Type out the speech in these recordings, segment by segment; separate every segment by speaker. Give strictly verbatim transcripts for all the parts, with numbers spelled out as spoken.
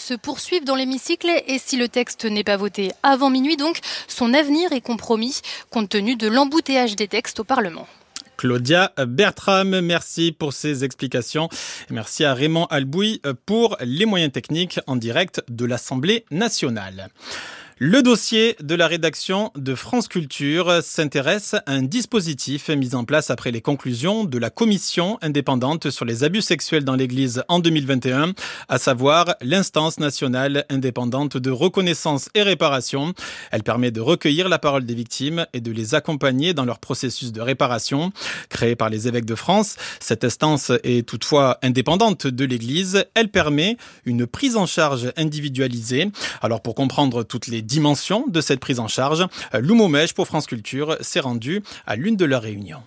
Speaker 1: se poursuivent dans l'hémicycle et si le texte n'est pas voté avant minuit, donc, son avenir est compromis compte tenu de l'embouteillage des textes au Parlement.
Speaker 2: Claudia Bertram, merci pour ces explications. Merci à Raymond Albouy pour les moyens techniques en direct de l'Assemblée nationale. Le dossier de la rédaction de France Culture s'intéresse à un dispositif mis en place après les conclusions de la commission indépendante sur les abus sexuels dans l'Église en deux mille vingt et un, à savoir l'instance nationale indépendante de reconnaissance et réparation. Elle permet de recueillir la parole des victimes et de les accompagner dans leur processus de réparation. Créée par les évêques de France, cette instance est toutefois indépendante de l'Église. Elle permet une prise en charge individualisée. Alors pour comprendre toutes les dimension de cette prise en charge, Lou Momège pour France Culture s'est rendu à l'une de leurs réunions.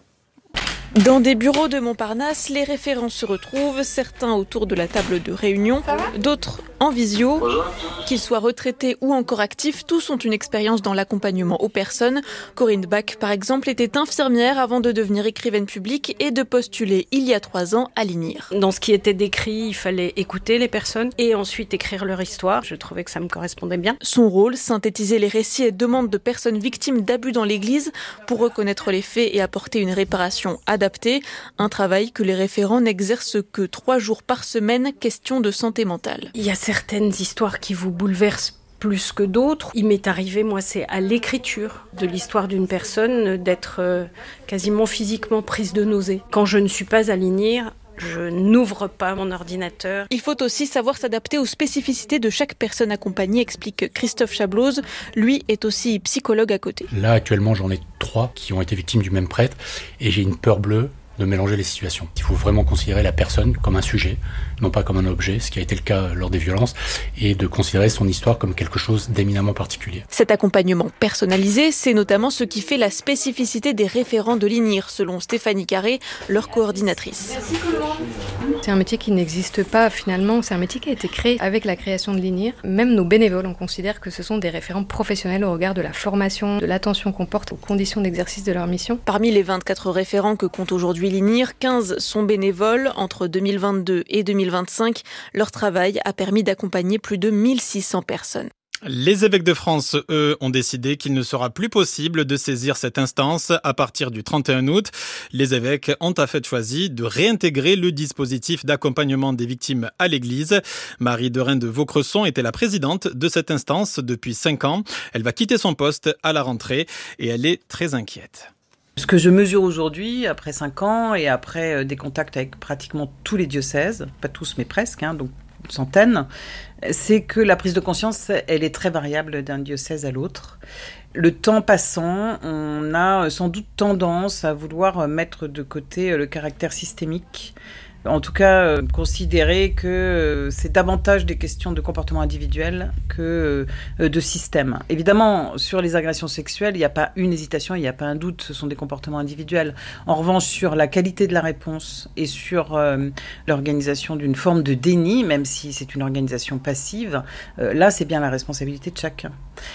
Speaker 3: Dans des bureaux de Montparnasse, les référents se retrouvent, certains autour de la table de réunion, d'autres en visio. Qu'ils soient retraités ou encore actifs, tous ont une expérience dans l'accompagnement aux personnes. Corinne Bach, par exemple, était infirmière avant de devenir écrivaine publique et de postuler il y a trois ans à l'I N I R.
Speaker 4: Dans ce qui était décrit, il fallait écouter les personnes et ensuite écrire leur histoire. Je trouvais que ça me correspondait bien.
Speaker 3: Son rôle, synthétiser les récits et demandes de personnes victimes d'abus dans l'Église pour reconnaître les faits et apporter une réparation adaptée. Un travail que les référents n'exercent que trois jours par semaine, question de santé mentale.
Speaker 4: Il y a certaines histoires qui vous bouleversent plus que d'autres. Il m'est arrivé, moi, c'est à l'écriture de l'histoire d'une personne, d'être euh, quasiment physiquement prise de nausée. Quand je ne suis pas à l'I N I R, je n'ouvre pas mon ordinateur.
Speaker 3: Il faut aussi savoir s'adapter aux spécificités de chaque personne accompagnée, explique Christophe Chablose. Lui est aussi psychologue à côté.
Speaker 5: Là, actuellement, j'en ai trois qui ont été victimes du même prêtre et j'ai une peur bleue de mélanger les situations. Il faut vraiment considérer la personne comme un sujet, non pas comme un objet, ce qui a été le cas lors des violences, et de considérer son histoire comme quelque chose d'éminemment particulier.
Speaker 3: Cet accompagnement personnalisé, c'est notamment ce qui fait la spécificité des référents de l'I N I R, selon Stéphanie Carré, leur coordinatrice.
Speaker 6: C'est un métier qui n'existe pas finalement, c'est un métier qui a été créé avec la création de l'I N I R. Même nos bénévoles, on considère que ce sont des référents professionnels au regard de la formation, de l'attention qu'on porte aux conditions d'exercice de leur mission.
Speaker 3: Parmi les vingt-quatre référents que compte aujourd'hui l'I N I R, quinze sont bénévoles. Entre deux mille vingt-deux et deux mille vingt-cinq, leur travail a permis d'accompagner plus de mille six cents personnes.
Speaker 2: Les évêques de France, eux, ont décidé qu'il ne sera plus possible de saisir cette instance à partir du trente et un août. Les évêques ont à fait choisi de réintégrer le dispositif d'accompagnement des victimes à l'Église. Marie Derain de Vaucresson était la présidente de cette instance depuis cinq ans. Elle va quitter son poste à la rentrée et elle est très inquiète.
Speaker 7: Ce que je mesure aujourd'hui, après cinq ans et après des contacts avec pratiquement tous les diocèses, pas tous mais presque, hein, donc une centaine, c'est que la prise de conscience, elle est très variable d'un diocèse à l'autre. Le temps passant, on a sans doute tendance à vouloir mettre de côté le caractère systémique. En tout cas, euh, considérer que euh, c'est davantage des questions de comportement individuel que euh, de système. Évidemment, sur les agressions sexuelles, il n'y a pas une hésitation, il n'y a pas un doute, ce sont des comportements individuels. En revanche, sur la qualité de la réponse et sur euh, l'organisation d'une forme de déni, même si c'est une organisation passive, euh, là, c'est bien la responsabilité de chacun.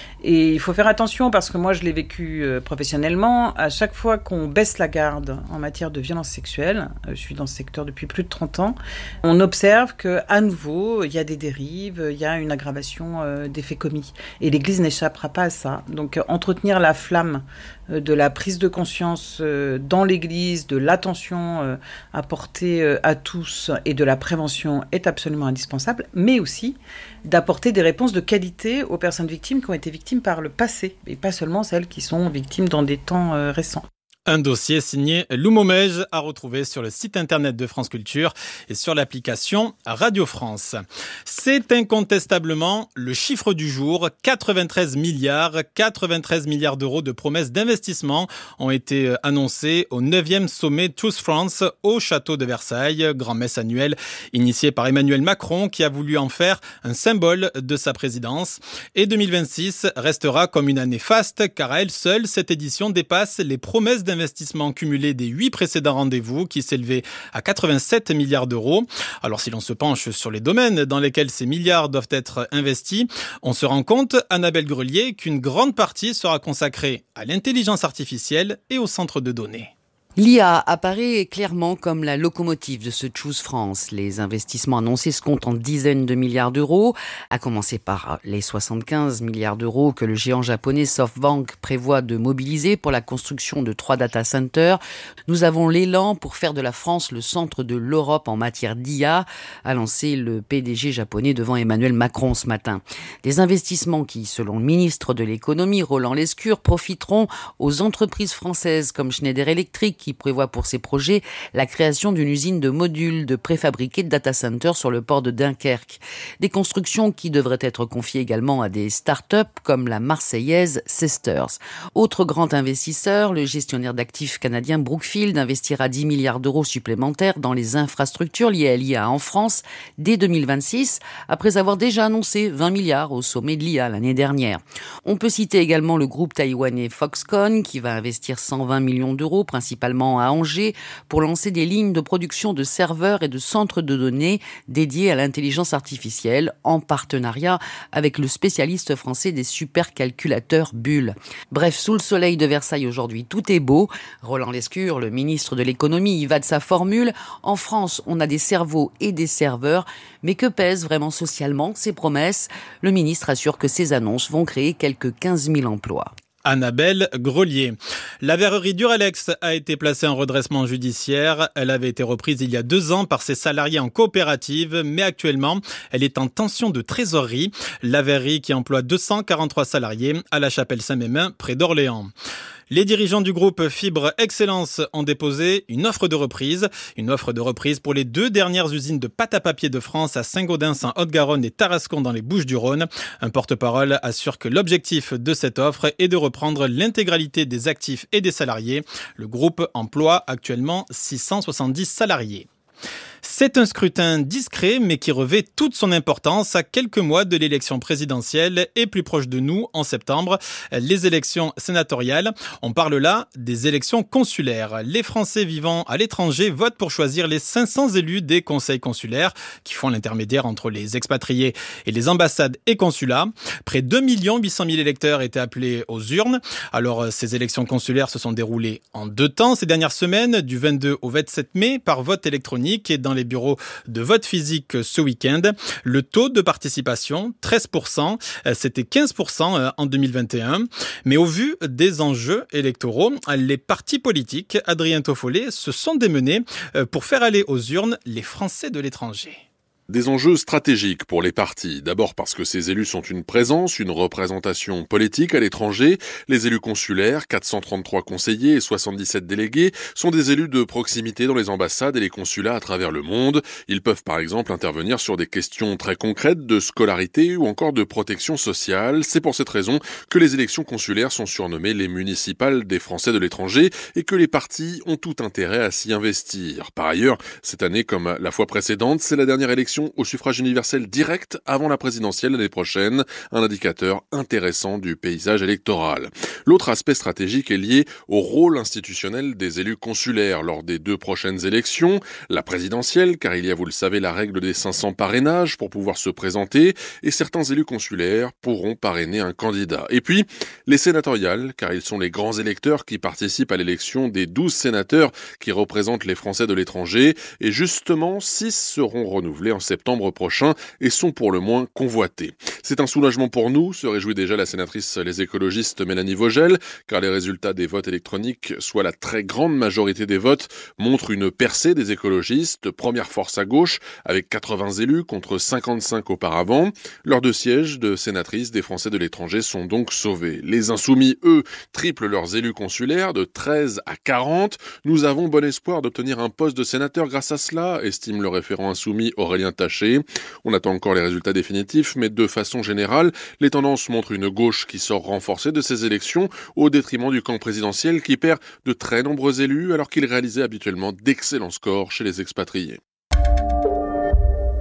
Speaker 7: Et il faut faire attention parce que moi, je l'ai vécu euh, professionnellement. À chaque fois qu'on baisse la garde en matière de violence sexuelle, euh, je suis dans ce secteur depuis plus de trente ans, on observe qu'à nouveau, il y a des dérives, il y a une aggravation euh, des faits commis. Et l'Église n'échappera pas à ça. Donc, euh, entretenir la flamme euh, de la prise de conscience euh, dans l'Église, de l'attention euh, apportée euh, à tous et de la prévention est absolument indispensable, mais aussi d'apporter des réponses de qualité aux personnes victimes qui ont été victimes par le passé, et pas seulement celles qui sont victimes dans des temps euh, récents.
Speaker 2: Un dossier signé Lou Momège à retrouver sur le site internet de France Culture et sur l'application Radio France. C'est incontestablement le chiffre du jour. quatre-vingt-treize milliards, quatre-vingt-treize milliards d'euros de promesses d'investissement ont été annoncés au neuvième sommet Tous France au château de Versailles. Grand-messe annuelle initiée par Emmanuel Macron qui a voulu en faire un symbole de sa présidence. Et deux mille vingt-six restera comme une année faste car à elle seule, cette édition dépasse les promesses d'investissement Investissement cumulé des huit précédents rendez-vous qui s'élevaient à quatre-vingt-sept milliards d'euros. Alors si l'on se penche sur les domaines dans lesquels ces milliards doivent être investis, on se rend compte, Annabelle Grelier, qu'une grande partie sera consacrée à l'intelligence artificielle et aux centres de données.
Speaker 8: L'I A apparaît clairement comme la locomotive de ce Choose France. Les investissements annoncés se comptent en dizaines de milliards d'euros, à commencer par les soixante-quinze milliards d'euros que le géant japonais SoftBank prévoit de mobiliser pour la construction de trois data centers. Nous avons l'élan pour faire de la France le centre de l'Europe en matière d'I A, a lancé le P D G japonais devant Emmanuel Macron ce matin. Des investissements qui, selon le ministre de l'économie Roland Lescure, profiteront aux entreprises françaises comme Schneider Electric qui prévoit pour ses projets la création d'une usine de modules de préfabriqués de data centers sur le port de Dunkerque. Des constructions qui devraient être confiées également à des start-up comme la marseillaise Sisters. Autre grand investisseur, le gestionnaire d'actifs canadien Brookfield investira dix milliards d'euros supplémentaires dans les infrastructures liées à l'I A en France dès deux mille vingt-six, après avoir déjà annoncé vingt milliards au sommet de l'I A l'année dernière. On peut citer également le groupe taïwanais Foxconn qui va investir cent vingt millions d'euros, principalement à Angers, pour lancer des lignes de production de serveurs et de centres de données dédiés à l'intelligence artificielle en partenariat avec le spécialiste français des supercalculateurs Bull. Bref, sous le soleil de Versailles aujourd'hui, tout est beau. Roland Lescure, le ministre de l'économie, y va de sa formule. En France, on a des cerveaux et des serveurs, mais que pèsent vraiment socialement ces promesses ? Le ministre assure que ces annonces vont créer quelques quinze mille emplois.
Speaker 2: Annabelle Grelier. La verrerie Duralex a été placée en redressement judiciaire. Elle avait été reprise il y a deux ans par ses salariés en coopérative, mais actuellement, elle est en tension de trésorerie. La verrerie qui emploie deux cent quarante-trois salariés à la Chapelle-Saint-Mémin, près d'Orléans. Les dirigeants du groupe Fibre Excellence ont déposé une offre de reprise. Une offre de reprise pour les deux dernières usines de pâte à papier de France à Saint-Gaudens en Haute-Garonne et Tarascon dans les Bouches-du-Rhône. Un porte-parole assure que l'objectif de cette offre est de reprendre l'intégralité des actifs et des salariés. Le groupe emploie actuellement six cent soixante-dix salariés. C'est un scrutin discret mais qui revêt toute son importance à quelques mois de l'élection présidentielle et plus proche de nous en septembre, les élections sénatoriales. On parle là des élections consulaires. Les Français vivant à l'étranger votent pour choisir les cinq cents élus des conseils consulaires qui font l'intermédiaire entre les expatriés et les ambassades et consulats. Près de deux millions huit cent mille électeurs étaient appelés aux urnes. Alors ces élections consulaires se sont déroulées en deux temps ces dernières semaines, du vingt-deux au vingt-sept mai par vote électronique et dans les bureaux de vote physique ce week-end. Le taux de participation, treize pour cent, c'était quinze pour cent en deux mille vingt et un. Mais au vu des enjeux électoraux, les partis politiques, Adrien Toffolet, se sont démenés pour faire aller aux urnes les Français de l'étranger.
Speaker 9: Des enjeux stratégiques pour les partis. D'abord parce que ces élus sont une présence, une représentation politique à l'étranger. Les élus consulaires, quatre cent trente-trois conseillers et soixante-dix-sept délégués, sont des élus de proximité dans les ambassades et les consulats à travers le monde. Ils peuvent par exemple intervenir sur des questions très concrètes de scolarité ou encore de protection sociale. C'est pour cette raison que les élections consulaires sont surnommées les municipales des Français de l'étranger et que les partis ont tout intérêt à s'y investir. Par ailleurs, cette année comme la fois précédente, c'est la dernière élection au suffrage universel direct avant la présidentielle l'année prochaine, un indicateur intéressant du paysage électoral. L'autre aspect stratégique est lié au rôle institutionnel des élus consulaires lors des deux prochaines élections. La présidentielle, car il y a, vous le savez, la règle des cinq cents parrainages pour pouvoir se présenter, et certains élus consulaires pourront parrainer un candidat. Et puis, les sénatoriales, car ils sont les grands électeurs qui participent à l'élection des douze sénateurs qui représentent les Français de l'étranger, et justement, six seront renouvelés en septembre prochain et sont pour le moins convoités. C'est un soulagement pour nous, se réjouit déjà la sénatrice les écologistes Mélanie Vogel, car les résultats des votes électroniques, soit la très grande majorité des votes, montrent une percée des écologistes, première force à gauche, avec quatre-vingts élus contre cinquante-cinq auparavant. Leurs deux sièges de sénatrices des Français de l'étranger sont donc sauvés. Les insoumis, eux, triplent leurs élus consulaires de treize à quarante. Nous avons bon espoir d'obtenir un poste de sénateur grâce à cela, estime le référent insoumis Aurélien Taché. On attend encore les résultats définitifs, mais de façon générale, les tendances montrent une gauche qui sort renforcée de ces élections au détriment du camp présidentiel qui perd de très nombreux élus alors qu'il réalisait habituellement d'excellents scores chez les expatriés.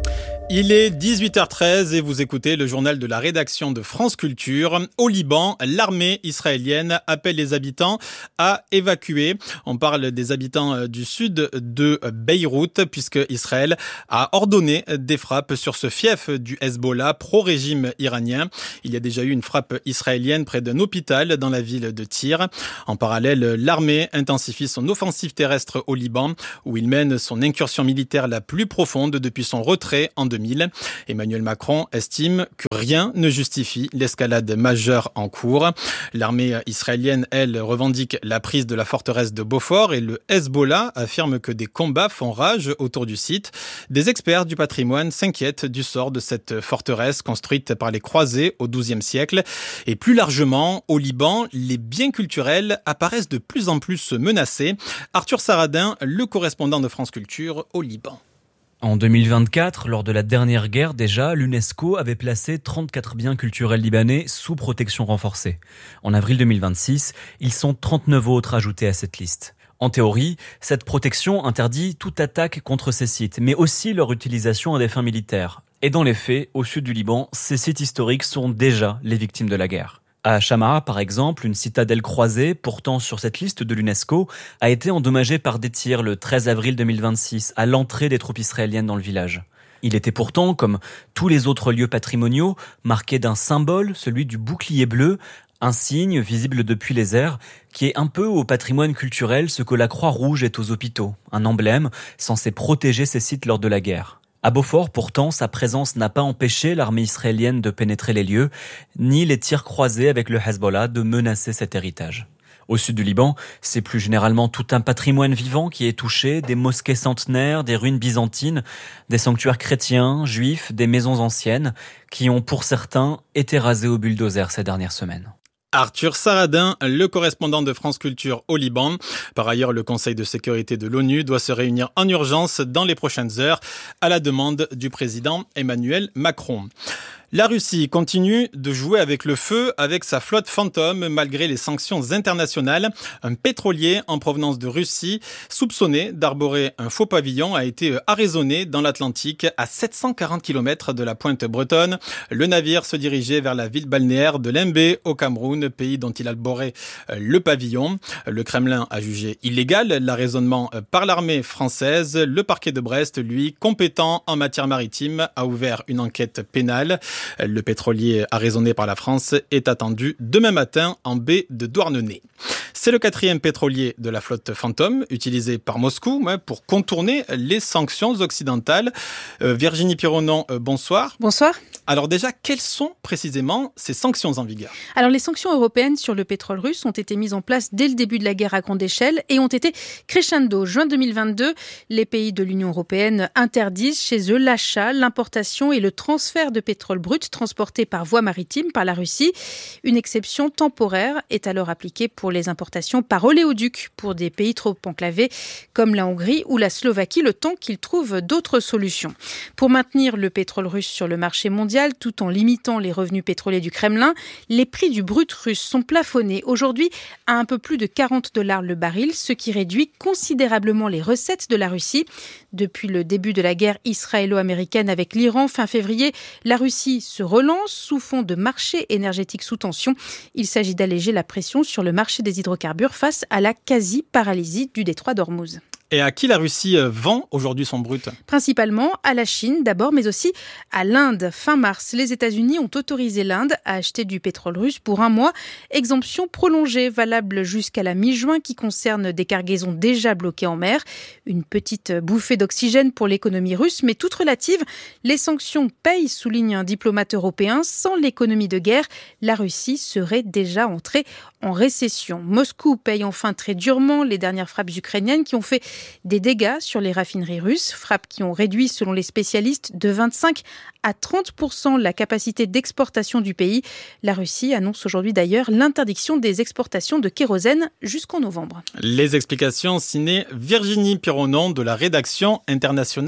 Speaker 2: Il est dix-huit heures treize et vous écoutez le journal de la rédaction de France Culture. Au Liban, l'armée israélienne appelle les habitants à évacuer. On parle des habitants du sud de Beyrouth puisque Israël a ordonné des frappes sur ce fief du Hezbollah pro-régime iranien. Il y a déjà eu une frappe israélienne près d'un hôpital dans la ville de Tyr. En parallèle, l'armée intensifie son offensive terrestre au Liban où il mène son incursion militaire la plus profonde depuis son retrait en deux mille. Emmanuel Macron estime que rien ne justifie l'escalade majeure en cours. L'armée israélienne, elle, revendique la prise de la forteresse de Beaufort et le Hezbollah affirme que des combats font rage autour du site. Des experts du patrimoine s'inquiètent du sort de cette forteresse construite par les croisés au douzième siècle. Et plus largement, au Liban, les biens culturels apparaissent de plus en plus menacés. Arthur Saradin, le correspondant de France Culture au Liban.
Speaker 10: En deux mille vingt-quatre, lors de la dernière guerre déjà, l'UNESCO avait placé trente-quatre biens culturels libanais sous protection renforcée. En avril deux mille vingt-six, ils sont trente-neuf autres ajoutés à cette liste. En théorie, cette protection interdit toute attaque contre ces sites, mais aussi leur utilisation à des fins militaires. Et dans les faits, au sud du Liban, ces sites historiques sont déjà les victimes de la guerre. À Shamaa, par exemple, une citadelle croisée, pourtant sur cette liste de l'UNESCO, a été endommagée par des tirs le treize avril deux mille vingt-six, à l'entrée des troupes israéliennes dans le village. Il était pourtant, comme tous les autres lieux patrimoniaux, marqué d'un symbole, celui du bouclier bleu, un signe visible depuis les airs, qui est un peu au patrimoine culturel ce que la Croix-Rouge est aux hôpitaux, un emblème censé protéger ces sites lors de la guerre. À Beaufort, pourtant, sa présence n'a pas empêché l'armée israélienne de pénétrer les lieux, ni les tirs croisés avec le Hezbollah de menacer cet héritage. Au sud du Liban, c'est plus généralement tout un patrimoine vivant qui est touché, des mosquées centenaires, des ruines byzantines, des sanctuaires chrétiens, juifs, des maisons anciennes, qui ont pour certains été rasés au bulldozer ces dernières semaines.
Speaker 2: Arthur Saradin, le correspondant de France Culture au Liban. Par ailleurs, le Conseil de sécurité de l'ONU doit se réunir en urgence dans les prochaines heures à la demande du président Emmanuel Macron. La Russie continue de jouer avec le feu avec sa flotte fantôme malgré les sanctions internationales. Un pétrolier en provenance de Russie, soupçonné d'arborer un faux pavillon, a été arraisonné dans l'Atlantique à sept cent quarante kilomètres de la pointe bretonne. Le navire se dirigeait vers la ville balnéaire de Lembe au Cameroun, pays dont il arborait le pavillon. Le Kremlin a jugé illégal l'arraisonnement par l'armée française. Le parquet de Brest, lui, compétent en matière maritime, a ouvert une enquête pénale. Le pétrolier arraisonné par la France est attendu demain matin en baie de Douarnenez. C'est le quatrième pétrolier de la flotte Fantôme, utilisé par Moscou pour contourner les sanctions occidentales. Euh, Virginie Pironon, euh, bonsoir.
Speaker 11: Bonsoir.
Speaker 2: Alors déjà, quelles sont précisément ces sanctions en vigueur ?
Speaker 11: Alors les sanctions européennes sur le pétrole russe ont été mises en place dès le début de la guerre à grande échelle et ont été crescendo. Juin deux mille vingt-deux, les pays de l'Union européenne interdisent chez eux l'achat, l'importation et le transfert de pétrole brut transporté par voie maritime par la Russie. Une exception temporaire est alors appliquée pour les importations par oléoduc pour des pays trop enclavés comme la Hongrie ou la Slovaquie, le temps qu'ils trouvent d'autres solutions. Pour maintenir le pétrole russe sur le marché mondial, tout en limitant les revenus pétroliers du Kremlin, les prix du brut russe sont plafonnés aujourd'hui à un peu plus de quarante dollars le baril, ce qui réduit considérablement les recettes de la Russie. Depuis le début de la guerre israélo-américaine avec l'Iran fin février, la Russie se relance sous fond de marché énergétique sous tension. Il s'agit d'alléger la pression sur le marché des hydrocarbures face à la quasi-paralysie du détroit d'Ormuz.
Speaker 2: Et à qui la Russie vend aujourd'hui son brut ?
Speaker 11: Principalement à la Chine d'abord, mais aussi à l'Inde. Fin mars, les États-Unis ont autorisé l'Inde à acheter du pétrole russe pour un mois. Exemption prolongée, valable jusqu'à la mi-juin, qui concerne des cargaisons déjà bloquées en mer. Une petite bouffée d'oxygène pour l'économie russe, mais toute relative. Les sanctions payent, souligne un diplomate européen. Sans l'économie de guerre, la Russie serait déjà entrée en récession. Moscou paye enfin très durement les dernières frappes ukrainiennes qui ont fait des dégâts sur les raffineries russes, frappes qui ont réduit, selon les spécialistes, de vingt-cinq à trente pour cent la capacité d'exportation du pays. La Russie annonce aujourd'hui d'ailleurs l'interdiction des exportations de kérosène jusqu'en novembre.
Speaker 2: Les explications signées Virginie Pironon de la rédaction internationale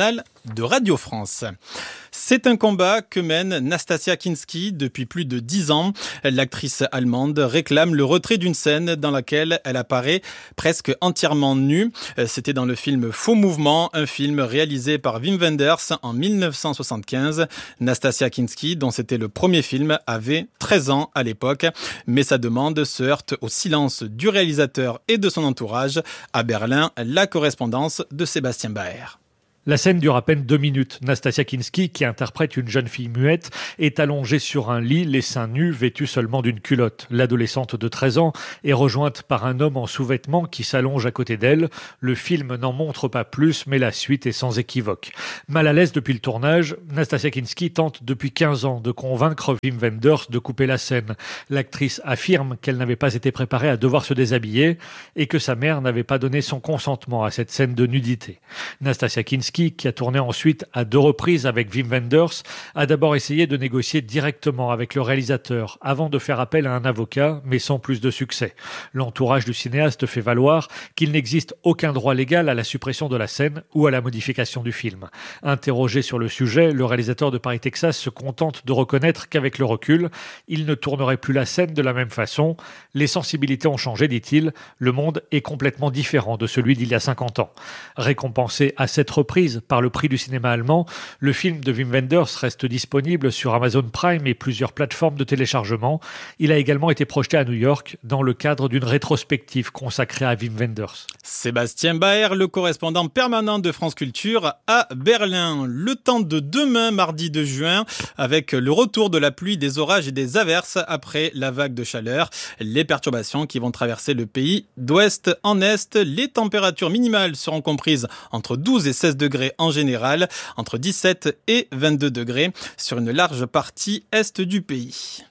Speaker 2: de Radio France. C'est un combat que mène Nastassja Kinski depuis plus de dix ans. L'actrice allemande réclame le retrait d'une scène dans laquelle elle apparaît presque entièrement nue. C'était dans le film Faux Mouvement, un film réalisé par Wim Wenders en dix-neuf cent soixante-quinze. Nastassja Kinski, dont c'était le premier film, avait treize ans à l'époque. Mais sa demande se heurte au silence du réalisateur et de son entourage. À Berlin, la correspondance de Sébastien Baer.
Speaker 12: La scène dure à peine deux minutes. Nastassja Kinski, qui interprète une jeune fille muette, est allongée sur un lit, les seins nus, vêtue seulement d'une culotte. L'adolescente de treize ans est rejointe par un homme en sous-vêtements qui s'allonge à côté d'elle. Le film n'en montre pas plus, mais la suite est sans équivoque. Mal à l'aise depuis le tournage, Nastassja Kinski tente depuis quinze ans de convaincre Wim Wenders de couper la scène. L'actrice affirme qu'elle n'avait pas été préparée à devoir se déshabiller et que sa mère n'avait pas donné son consentement à cette scène de nudité. Nastassja Kinski, qui a tourné ensuite à deux reprises avec Wim Wenders, a d'abord essayé de négocier directement avec le réalisateur avant de faire appel à un avocat, mais sans plus de succès. L'entourage du cinéaste fait valoir qu'il n'existe aucun droit légal à la suppression de la scène ou à la modification du film. Interrogé sur le sujet, le réalisateur de Paris, Texas se contente de reconnaître qu'avec le recul, il ne tournerait plus la scène de la même façon. Les sensibilités ont changé, dit-il. Le monde est complètement différent de celui d'il y a cinquante ans. Récompensé à cette reprise par le prix du cinéma allemand, le film de Wim Wenders reste disponible sur Amazon Prime et plusieurs plateformes de téléchargement. Il a également été projeté à New York dans le cadre d'une rétrospective consacrée à Wim Wenders.
Speaker 2: Sébastien Baer, le correspondant permanent de France Culture à Berlin. Le temps de demain, mardi deux juin, avec le retour de la pluie, des orages et des averses après la vague de chaleur. Les perturbations qui vont traverser le pays d'ouest en est. Les températures minimales seront comprises entre douze et seize degrés en général, entre dix-sept et vingt-deux degrés sur une large partie est du pays.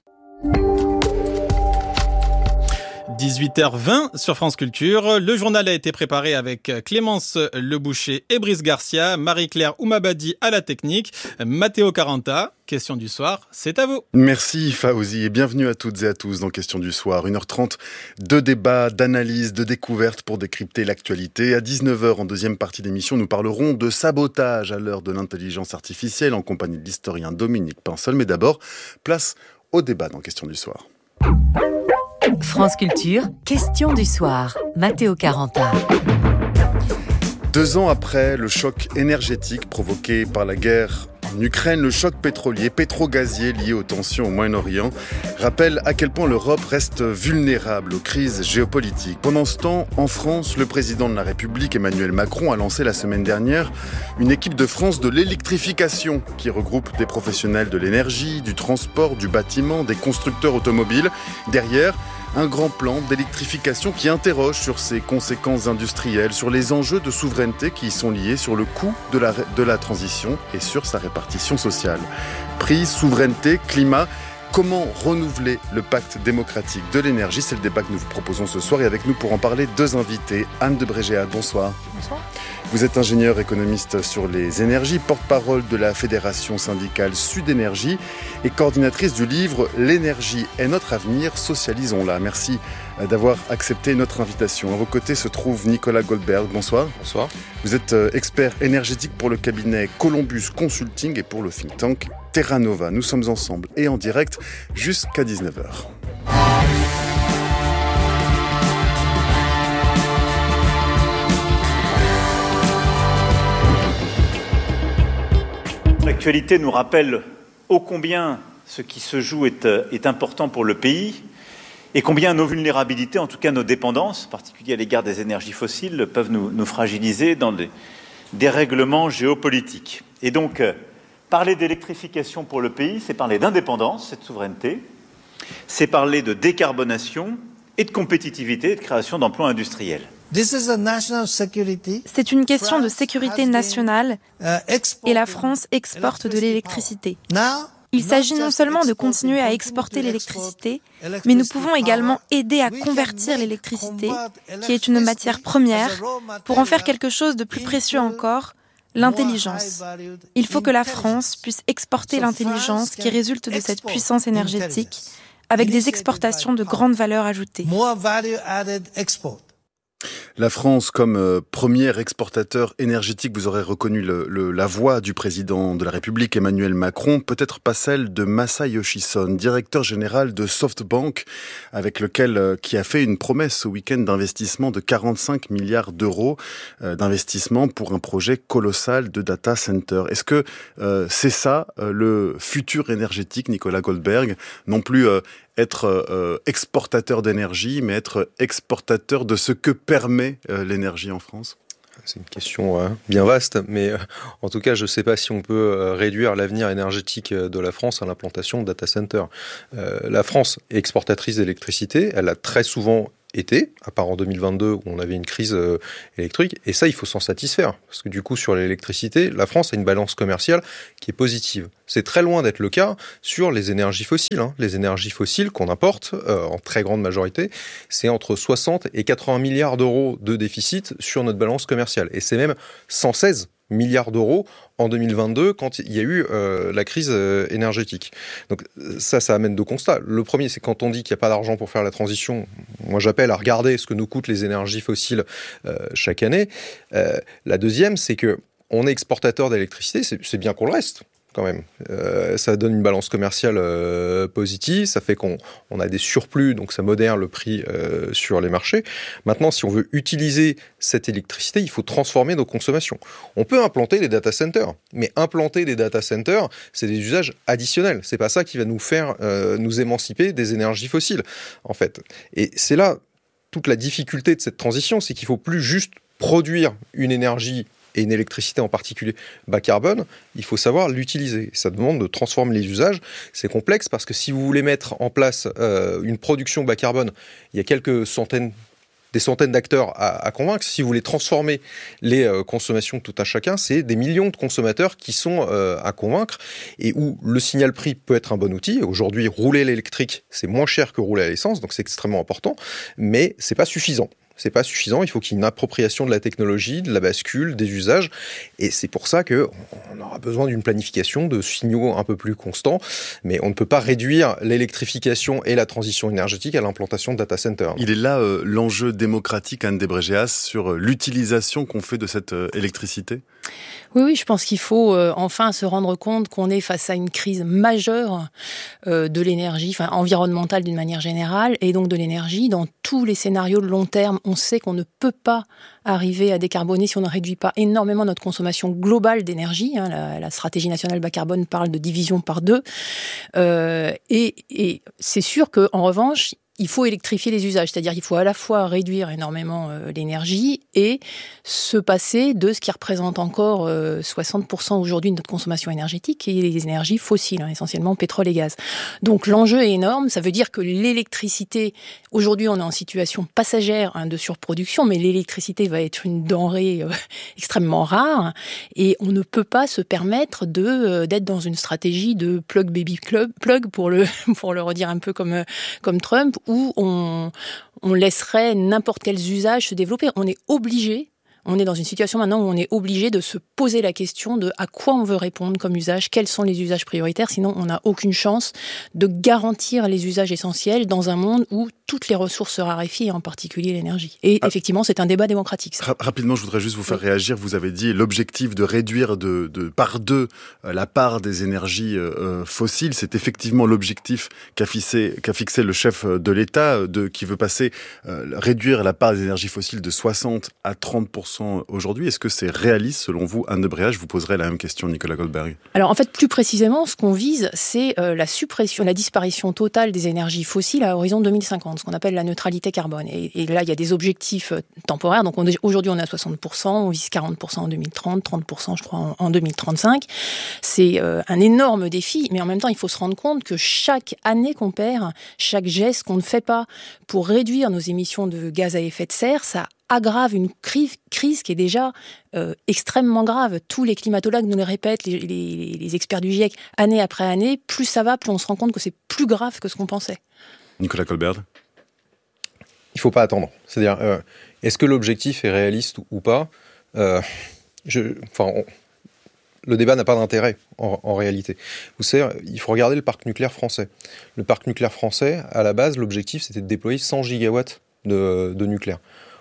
Speaker 2: dix-huit heures vingt sur France Culture. Le journal a été préparé avec Clémence Leboucher et Brice Garcia, Marie-Claire Oumabadi à la technique, Matteo Caranta. Question du soir, c'est à vous.
Speaker 13: Merci Fauzi et bienvenue à toutes et à tous dans Question du soir. une heure trente de débats, d'analyses, de découvertes pour décrypter l'actualité. À dix-neuf heures, en deuxième partie d'émission, nous parlerons de sabotage à l'heure de l'intelligence artificielle en compagnie de l'historien Dominique Pinsol. Mais d'abord, place au débat dans Question du soir.
Speaker 14: France Culture, Question du soir. Matteo Caranta.
Speaker 13: Deux ans après le choc énergétique provoqué par la guerre en Ukraine, le choc pétrolier, pétro-gazier lié aux tensions au Moyen-Orient rappelle à quel point l'Europe reste vulnérable aux crises géopolitiques. Pendant ce temps, en France, le président de la République, Emmanuel Macron, a lancé la semaine dernière une équipe de France de l'électrification qui regroupe des professionnels de l'énergie, du transport, du bâtiment, des constructeurs automobiles. Derrière, un grand plan d'électrification qui interroge sur ses conséquences industrielles, sur les enjeux de souveraineté qui y sont liés, sur le coût de la, de la transition et sur sa répartition sociale. Prix, souveraineté, climat, comment renouveler le pacte démocratique de l'énergie? C'est le débat que nous vous proposons ce soir et avec nous pour en parler, deux invités. Anne de Brégéat, bonsoir.
Speaker 15: Bonsoir.
Speaker 13: Vous êtes ingénieur économiste sur les énergies, porte-parole de la Fédération syndicale Sud Énergie et coordinatrice du livre « L'énergie est notre avenir, socialisons-la ». Merci d'avoir accepté notre invitation. À vos côtés se trouve Nicolas Goldberg. Bonsoir.
Speaker 16: Bonsoir.
Speaker 13: Vous êtes expert énergétique pour le cabinet Columbus Consulting et pour le think tank Terra Nova. Nous sommes ensemble et en direct jusqu'à dix-neuf heures.
Speaker 17: L'actualité nous rappelle ô combien ce qui se joue est, est important pour le pays et combien nos vulnérabilités, en tout cas nos dépendances, en particulier à l'égard des énergies fossiles, peuvent nous, nous fragiliser dans des dérèglements géopolitiques. Et donc, euh, parler d'électrification pour le pays, c'est parler d'indépendance, c'est de souveraineté, c'est parler de décarbonation et de compétitivité et de création d'emplois industriels.
Speaker 15: C'est une question de sécurité nationale et la France exporte de l'électricité. Il s'agit non seulement de continuer à exporter l'électricité, mais nous pouvons également aider à convertir l'électricité, qui est une matière première, pour en faire quelque chose de plus précieux encore, l'intelligence. Il faut que la France puisse exporter l'intelligence qui résulte de cette puissance énergétique, avec des exportations de grande valeur ajoutée.
Speaker 13: La France, comme euh, premier exportateur énergétique, vous aurez reconnu le, le, la voix du président de la République, Emmanuel Macron, peut-être pas celle de Masayoshi Son, directeur général de SoftBank, avec lequel euh, qui a fait une promesse ce week-end d'investissement de quarante-cinq milliards d'euros euh, d'investissement pour un projet colossal de data center. Est-ce que euh, c'est ça euh, le futur énergétique, Nicolas Goldberg? Non plus euh, être euh, exportateur d'énergie, mais être exportateur de ce que permet euh, l'énergie en France?
Speaker 16: C'est une question euh, bien vaste, mais euh, en tout cas, je ne sais pas si on peut euh, réduire l'avenir énergétique de la France à l'implantation de data centers. Euh, la France est exportatrice d'électricité, elle a très souvent été, à part en deux mille vingt-deux où on avait une crise euh, électrique, et ça il faut s'en satisfaire, parce que du coup sur l'électricité, la France a une balance commerciale qui est positive. C'est très loin d'être le cas sur les énergies fossiles. Hein. Les énergies fossiles qu'on importe, euh, en très grande majorité, c'est entre soixante et quatre-vingts milliards d'euros de déficit sur notre balance commerciale, et c'est même cent seize milliards d'euros en deux mille vingt-deux quand il y a eu euh, la crise euh, énergétique. Donc ça, ça amène deux constats. Le premier, c'est quand on dit qu'il n'y a pas d'argent pour faire la transition, moi j'appelle à regarder ce que nous coûtent les énergies fossiles euh, chaque année. Euh, la deuxième, c'est que on est exportateur d'électricité, c'est, c'est bien qu'on le reste. Quand même. Euh, ça donne une balance commerciale euh, positive, ça fait qu'on on a des surplus, donc ça modère le prix euh, sur les marchés. Maintenant, si on veut utiliser cette électricité, il faut transformer nos consommations. On peut implanter des data centers, mais implanter des data centers, c'est des usages additionnels. C'est pas ça qui va nous faire euh, nous émanciper des énergies fossiles, en fait. Et c'est là toute la difficulté de cette transition, c'est qu'il faut plus juste produire une énergie et une électricité en particulier bas carbone, il faut savoir l'utiliser. Ça demande de transformer les usages. C'est complexe parce que si vous voulez mettre en place euh, une production bas carbone, il y a quelques centaines, des centaines d'acteurs à, à convaincre. Si vous voulez transformer les euh, consommations de tout un chacun, c'est des millions de consommateurs qui sont euh, à convaincre et où le signal prix peut être un bon outil. Aujourd'hui, rouler l'électrique, c'est moins cher que rouler à l'essence, donc c'est extrêmement important, mais c'est pas suffisant. C'est pas suffisant, il faut qu'il y ait une appropriation de la technologie, de la bascule, des usages, et c'est pour ça qu'on aura besoin d'une planification, de signaux un peu plus constants, mais on ne peut pas réduire l'électrification et la transition énergétique à l'implantation de data centers.
Speaker 13: Il est là euh, l'enjeu démocratique, Anne Desbrégeas, sur l'utilisation qu'on fait de cette euh, électricité?
Speaker 18: Oui, oui, je pense qu'il faut euh, enfin se rendre compte qu'on est face à une crise majeure euh, de l'énergie, enfin environnementale d'une manière générale, et donc de l'énergie. Dans tous les scénarios de long terme, on sait qu'on ne peut pas arriver à décarboner si on ne réduit pas énormément notre consommation globale d'énergie. Hein, la, la stratégie nationale bas carbone parle de division par deux. Euh, et, et c'est sûr qu'en revanche, il faut électrifier les usages, c'est-à-dire qu'il faut à la fois réduire énormément euh, l'énergie et se passer de ce qui représente encore euh, soixante pour cent aujourd'hui de notre consommation énergétique, qui est les énergies fossiles, hein, essentiellement pétrole et gaz. Donc l'enjeu est énorme, ça veut dire que l'électricité, aujourd'hui on est en situation passagère hein, de surproduction, mais l'électricité va être une denrée euh, extrêmement rare et on ne peut pas se permettre de, euh, d'être dans une stratégie de plug baby club, plug pour le, pour le redire un peu comme, comme Trump, où on, on laisserait n'importe quels usages se développer. On est obligé, on est dans une situation maintenant où on est obligé de se poser la question de à quoi on veut répondre comme usage, quels sont les usages prioritaires, sinon on n'a aucune chance de garantir les usages essentiels dans un monde où toutes les ressources se raréfient, en particulier l'énergie. Et ah. effectivement, c'est un débat démocratique. Ça.
Speaker 13: Rapidement, je voudrais juste vous faire oui. réagir. Vous avez dit l'objectif de réduire de, de par deux euh, la part des énergies euh, fossiles. C'est effectivement l'objectif qu'a fixé, qu'a fixé le chef de l'État, de, qui veut passer euh, réduire la part des énergies fossiles de soixante à trente pour cent aujourd'hui. Est-ce que c'est réaliste selon vous, Anne Desbrégeas? Je vous poserai la même question, Nicolas Goldberg.
Speaker 18: Alors en fait, plus précisément, ce qu'on vise, c'est euh, la suppression, la disparition totale des énergies fossiles à horizon deux mille cinquante. Ce qu'on appelle la neutralité carbone. Et, et là, il y a des objectifs temporaires. Donc on, aujourd'hui, on est à soixante pour cent, on vise quarante pour cent en deux mille trente, trente pour cent, je crois, en, en deux mille trente-cinq. C'est euh, un énorme défi, mais en même temps, il faut se rendre compte que chaque année qu'on perd, chaque geste qu'on ne fait pas pour réduire nos émissions de gaz à effet de serre, ça aggrave une crise, crise qui est déjà euh, extrêmement grave. Tous les climatologues nous le répètent, les, les, les experts du GIEC, année après année, plus ça va, plus on se rend compte que c'est plus grave que ce qu'on pensait.
Speaker 13: Nicolas Goldberg.
Speaker 16: Il ne faut pas attendre. C'est-à-dire, euh, est-ce que l'objectif est réaliste ou pas euh, je, enfin, on, le débat n'a pas d'intérêt en, en réalité. Vous savez, il faut regarder le parc nucléaire français. Le parc nucléaire français, à la base, l'objectif, c'était de déployer cent gigawatts de, de nucléaire.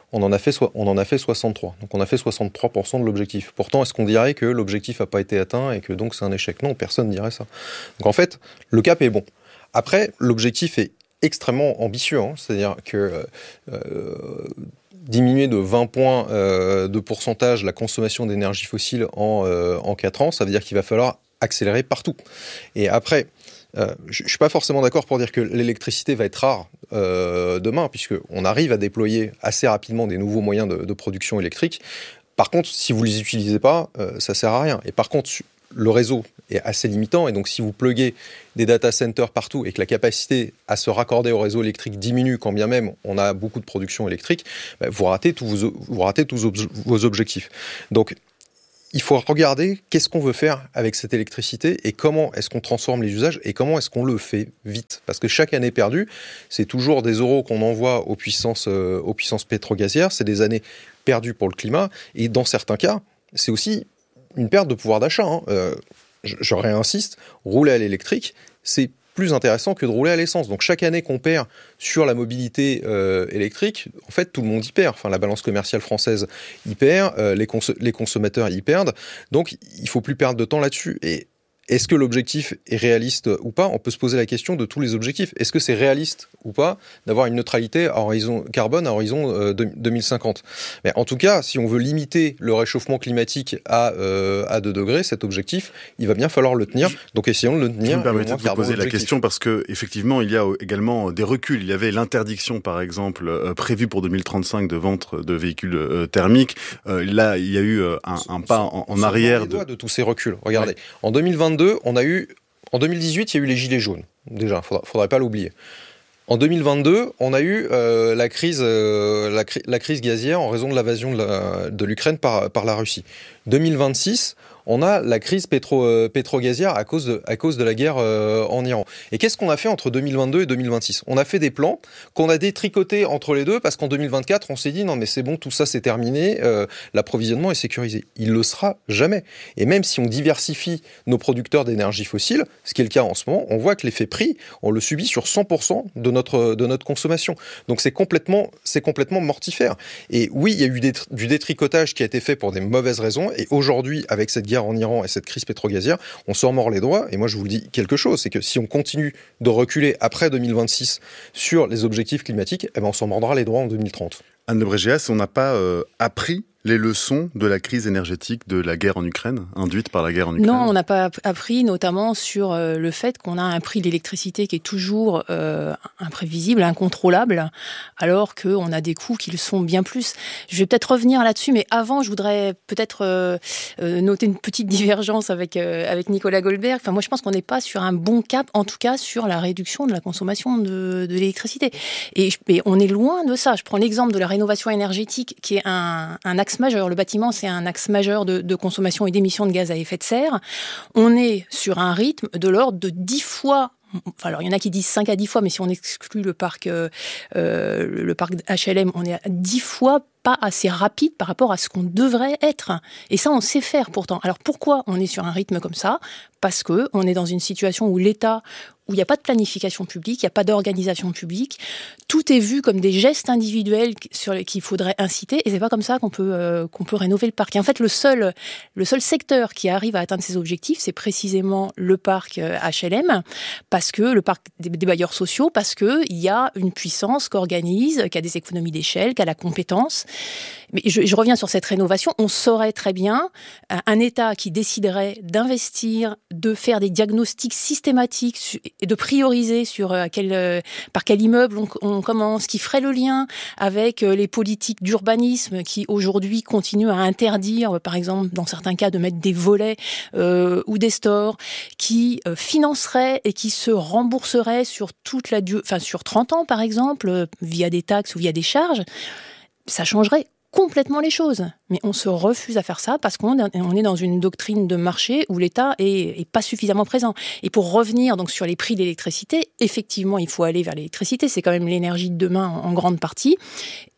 Speaker 16: on en a fait, so- on en a fait soixante-trois. Donc on a fait soixante-trois pour cent de l'objectif. Pourtant, est-ce qu'on dirait que l'objectif n'a pas été atteint et que donc c'est un échec ? Non, personne ne dirait ça. Donc en fait, le cap est bon. Après, l'objectif est extrêmement ambitieux, hein. C'est-à-dire que euh, diminuer de vingt points euh, de pourcentage la consommation d'énergie fossile en, euh, en quatre ans, ça veut dire qu'il va falloir accélérer partout. Et après, euh, je ne suis pas forcément d'accord pour dire que l'électricité va être rare euh, demain, puisqu'on arrive à déployer assez rapidement des nouveaux moyens de, de production électrique. Par contre, si vous ne les utilisez pas, euh, ça ne sert à rien. Et par contre, le réseau est assez limitant, et donc si vous pluguez des data centers partout et que la capacité à se raccorder au réseau électrique diminue, quand bien même on a beaucoup de production électrique, bah, vous ratez tous vos, vous ratez tous vos objectifs. Donc il faut regarder qu'est-ce qu'on veut faire avec cette électricité et comment est-ce qu'on transforme les usages et comment est-ce qu'on le fait vite. Parce que chaque année perdue, c'est toujours des euros qu'on envoie aux puissances, euh, aux puissances pétro-gazières, c'est des années perdues pour le climat, et dans certains cas, c'est aussi une perte de pouvoir d'achat. Hein. Euh, je, je réinsiste, rouler à l'électrique, c'est plus intéressant que de rouler à l'essence. Donc chaque année qu'on perd sur la mobilité euh, électrique, en fait tout le monde y perd. Enfin, la balance commerciale française y perd, euh, les, cons- les consommateurs y perdent. Donc il ne faut plus perdre de temps là-dessus. Et est-ce que l'objectif est réaliste ou pas ? On peut se poser la question de tous les objectifs. Est-ce que c'est réaliste ou pas d'avoir une neutralité à horizon carbone à horizon euh, deux mille cinquante ? Mais en tout cas, si on veut limiter le réchauffement climatique à, euh, à deux degrés, cet objectif, il va bien falloir le tenir. Donc essayons de le tenir.
Speaker 13: Vous me permettez de vous poser la question parce qu'effectivement, il y a également des reculs. Il y avait l'interdiction, par exemple, euh, prévue pour deux mille trente-cinq de vente de véhicules euh, thermiques. Euh, là, il y a eu euh, un, un pas en, en arrière
Speaker 16: de... de tous ces reculs. Regardez, ouais. En deux mille vingt-deux, on a eu, en deux mille dix-huit, il y a eu les gilets jaunes. Déjà, faudra, faudrait pas l'oublier. En deux mille vingt-deux, on a eu euh, la crise, euh, la, cri- la crise gazière en raison de l'invasion de, la, de l'Ukraine par, par la Russie. deux mille vingt-six, on a la crise pétro, euh, pétro-gazière à cause de, à cause de la guerre euh, en Iran. Et qu'est-ce qu'on a fait entre deux mille vingt-deux et deux mille vingt-six ? On a fait des plans qu'on a détricotés entre les deux parce qu'en deux mille vingt-quatre, on s'est dit non mais c'est bon, tout ça c'est terminé, euh, l'approvisionnement est sécurisé. Il le sera jamais. Et même si on diversifie nos producteurs d'énergie fossile, ce qui est le cas en ce moment, on voit que l'effet prix, on le subit sur cent pour cent de notre, de notre consommation. Donc c'est complètement, c'est complètement mortifère. Et oui, il y a eu des, du détricotage qui a été fait pour des mauvaises raisons. Et aujourd'hui, avec cette guerre en Iran et cette crise pétro-gazière, on s'en mord les doigts. Et moi, je vous le dis quelque chose, c'est que si on continue de reculer après deux mille vingt-six sur les objectifs climatiques, eh ben on s'en mordra les doigts en deux mille trente.
Speaker 13: Anne de Brégéas, on n'a pas euh, appris les leçons de la crise énergétique de la guerre en Ukraine, induite par la guerre en Ukraine ?
Speaker 18: Non, on n'a pas appris, notamment sur euh, le fait qu'on a un prix de l'électricité qui est toujours euh, imprévisible, incontrôlable, alors qu'on a des coûts qui le sont bien plus. Je vais peut-être revenir là-dessus, mais avant, je voudrais peut-être euh, euh, noter une petite divergence avec, euh, avec Nicolas Goldberg. Enfin, moi, je pense qu'on n'est pas sur un bon cap, en tout cas sur la réduction de la consommation de, de l'électricité. Et, et on est loin de ça. Je prends l'exemple de la rénovation énergétique, qui est un, un axe majeur. Le bâtiment, c'est un axe majeur de, de consommation et d'émissions de gaz à effet de serre. On est sur un rythme de l'ordre de dix fois. Enfin, alors, il y en a qui disent cinq à dix fois, mais si on exclut le parc, euh, le parc H L M, on est à dix fois pas assez rapide par rapport à ce qu'on devrait être. Et ça, on sait faire pourtant. Alors, pourquoi on est sur un rythme comme ça ? Parce qu'on est dans une situation où l'État, où il n'y a pas de planification publique, il n'y a pas d'organisation publique, tout est vu comme des gestes individuels sur les, qu'il faudrait inciter, et c'est pas comme ça qu'on peut, euh, qu'on peut rénover le parc. Et en fait, le seul, le seul secteur qui arrive à atteindre ces objectifs, c'est précisément le parc H L M, parce que le parc des, des bailleurs sociaux, parce qu'il y a une puissance qui organise, qui a des économies d'échelle, qui a la compétence. Mais je, je reviens sur cette rénovation, on saurait très bien un, un État qui déciderait d'investir, de faire des diagnostics systématiques et de prioriser sur euh, quel, euh, par quel immeuble on, on commence, qui ferait le lien avec euh, les politiques d'urbanisme qui aujourd'hui continuent à interdire, euh, par exemple dans certains cas, de mettre des volets euh, ou des stores, qui euh, financerait et qui se rembourserait sur toute la du- enfin sur trente ans par exemple, euh, via des taxes ou via des charges. Ça changerait complètement les choses. Mais on se refuse à faire ça parce qu'on est dans une doctrine de marché où l'État est, est pas suffisamment présent. Et pour revenir donc sur les prix de l'électricité, effectivement, il faut aller vers l'électricité. C'est quand même l'énergie de demain en, en grande partie. Et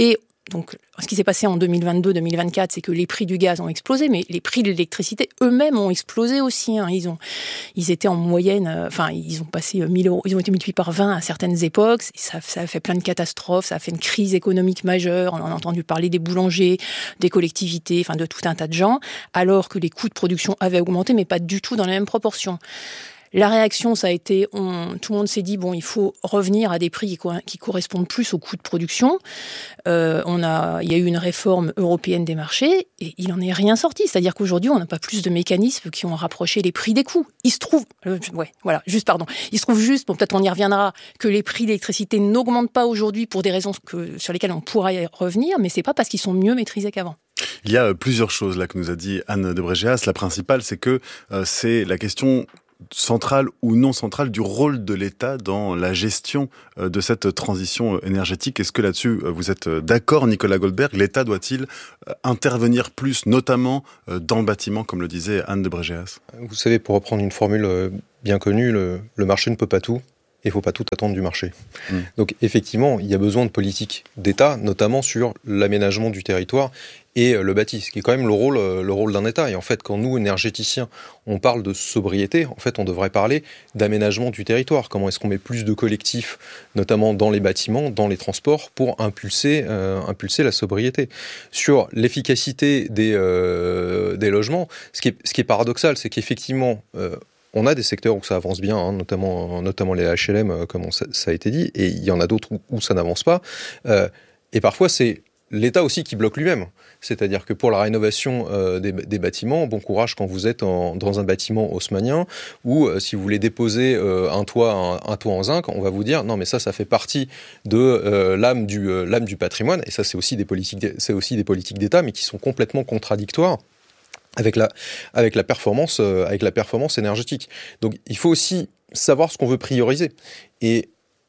Speaker 18: donc, ce qui s'est passé en deux mille vingt-deux deux mille vingt-quatre, c'est que les prix du gaz ont explosé, mais les prix de l'électricité eux-mêmes ont explosé aussi. Hein. Ils ont, ils étaient en moyenne, euh, enfin, ils ont passé mille euros, ils ont été multipliés par vingt à certaines époques. Ça, ça a fait plein de catastrophes, ça a fait une crise économique majeure. On en a entendu parler des boulangers, des collectivités, enfin, de tout un tas de gens, alors que les coûts de production avaient augmenté, mais pas du tout dans la même proportion. La réaction, ça a été, on, tout le monde s'est dit, bon, il faut revenir à des prix qui, co- qui correspondent plus aux coûts de production. Euh, on a, il y a eu une réforme européenne des marchés et il n'en est rien sorti. C'est-à-dire qu'aujourd'hui, on n'a pas plus de mécanismes qui ont rapproché les prix des coûts. Il se trouve, euh, ouais, voilà, juste, pardon, il se trouve juste, bon, peut-être on y reviendra, que les prix d'électricité n'augmentent pas aujourd'hui pour des raisons que, sur lesquelles on pourrait revenir, mais c'est pas parce qu'ils sont mieux maîtrisés qu'avant.
Speaker 13: Il y a plusieurs choses là que nous a dit Anne de Brégeas. La principale, c'est que euh, c'est la question centrale ou non centrale du rôle de l'État dans la gestion de cette transition énergétique. Est-ce que là-dessus, vous êtes d'accord, Nicolas Goldberg? L'État doit-il intervenir plus, notamment dans le bâtiment, comme le disait Anne de Brégeas?
Speaker 16: Vous savez, pour reprendre une formule bien connue, le, le marché ne peut pas tout. Et il ne faut pas tout attendre du marché. Mmh. Donc effectivement, il y a besoin de politiques d'État, notamment sur l'aménagement du territoire et le bâti, ce qui est quand même le rôle, le rôle d'un État. Et en fait, quand nous, énergéticiens, on parle de sobriété, en fait, on devrait parler d'aménagement du territoire. Comment est-ce qu'on met plus de collectifs, notamment dans les bâtiments, dans les transports, pour impulser, euh, impulser la sobriété. Sur l'efficacité des, euh, des logements, ce qui est, ce qui est paradoxal, c'est qu'effectivement... Euh, on a des secteurs où ça avance bien, hein, notamment, notamment les H L M, comme on, ça, ça a été dit, et il y en a d'autres où, où ça n'avance pas. Euh, et parfois, c'est l'État aussi qui bloque lui-même. C'est-à-dire que pour la rénovation euh, des, des bâtiments, bon courage quand vous êtes en, dans un bâtiment haussmannien, ou euh, si vous voulez déposer euh, un, toit, un, un toit en zinc, on va vous dire non mais ça, ça fait partie de euh, l'âme, du, euh, l'âme du patrimoine, et ça c'est aussi des politiques, c'est aussi des politiques d'État, mais qui sont complètement contradictoires avec la, avec la performance, euh, avec la performance énergétique. Donc il faut aussi savoir ce qu'on veut prioriser. Et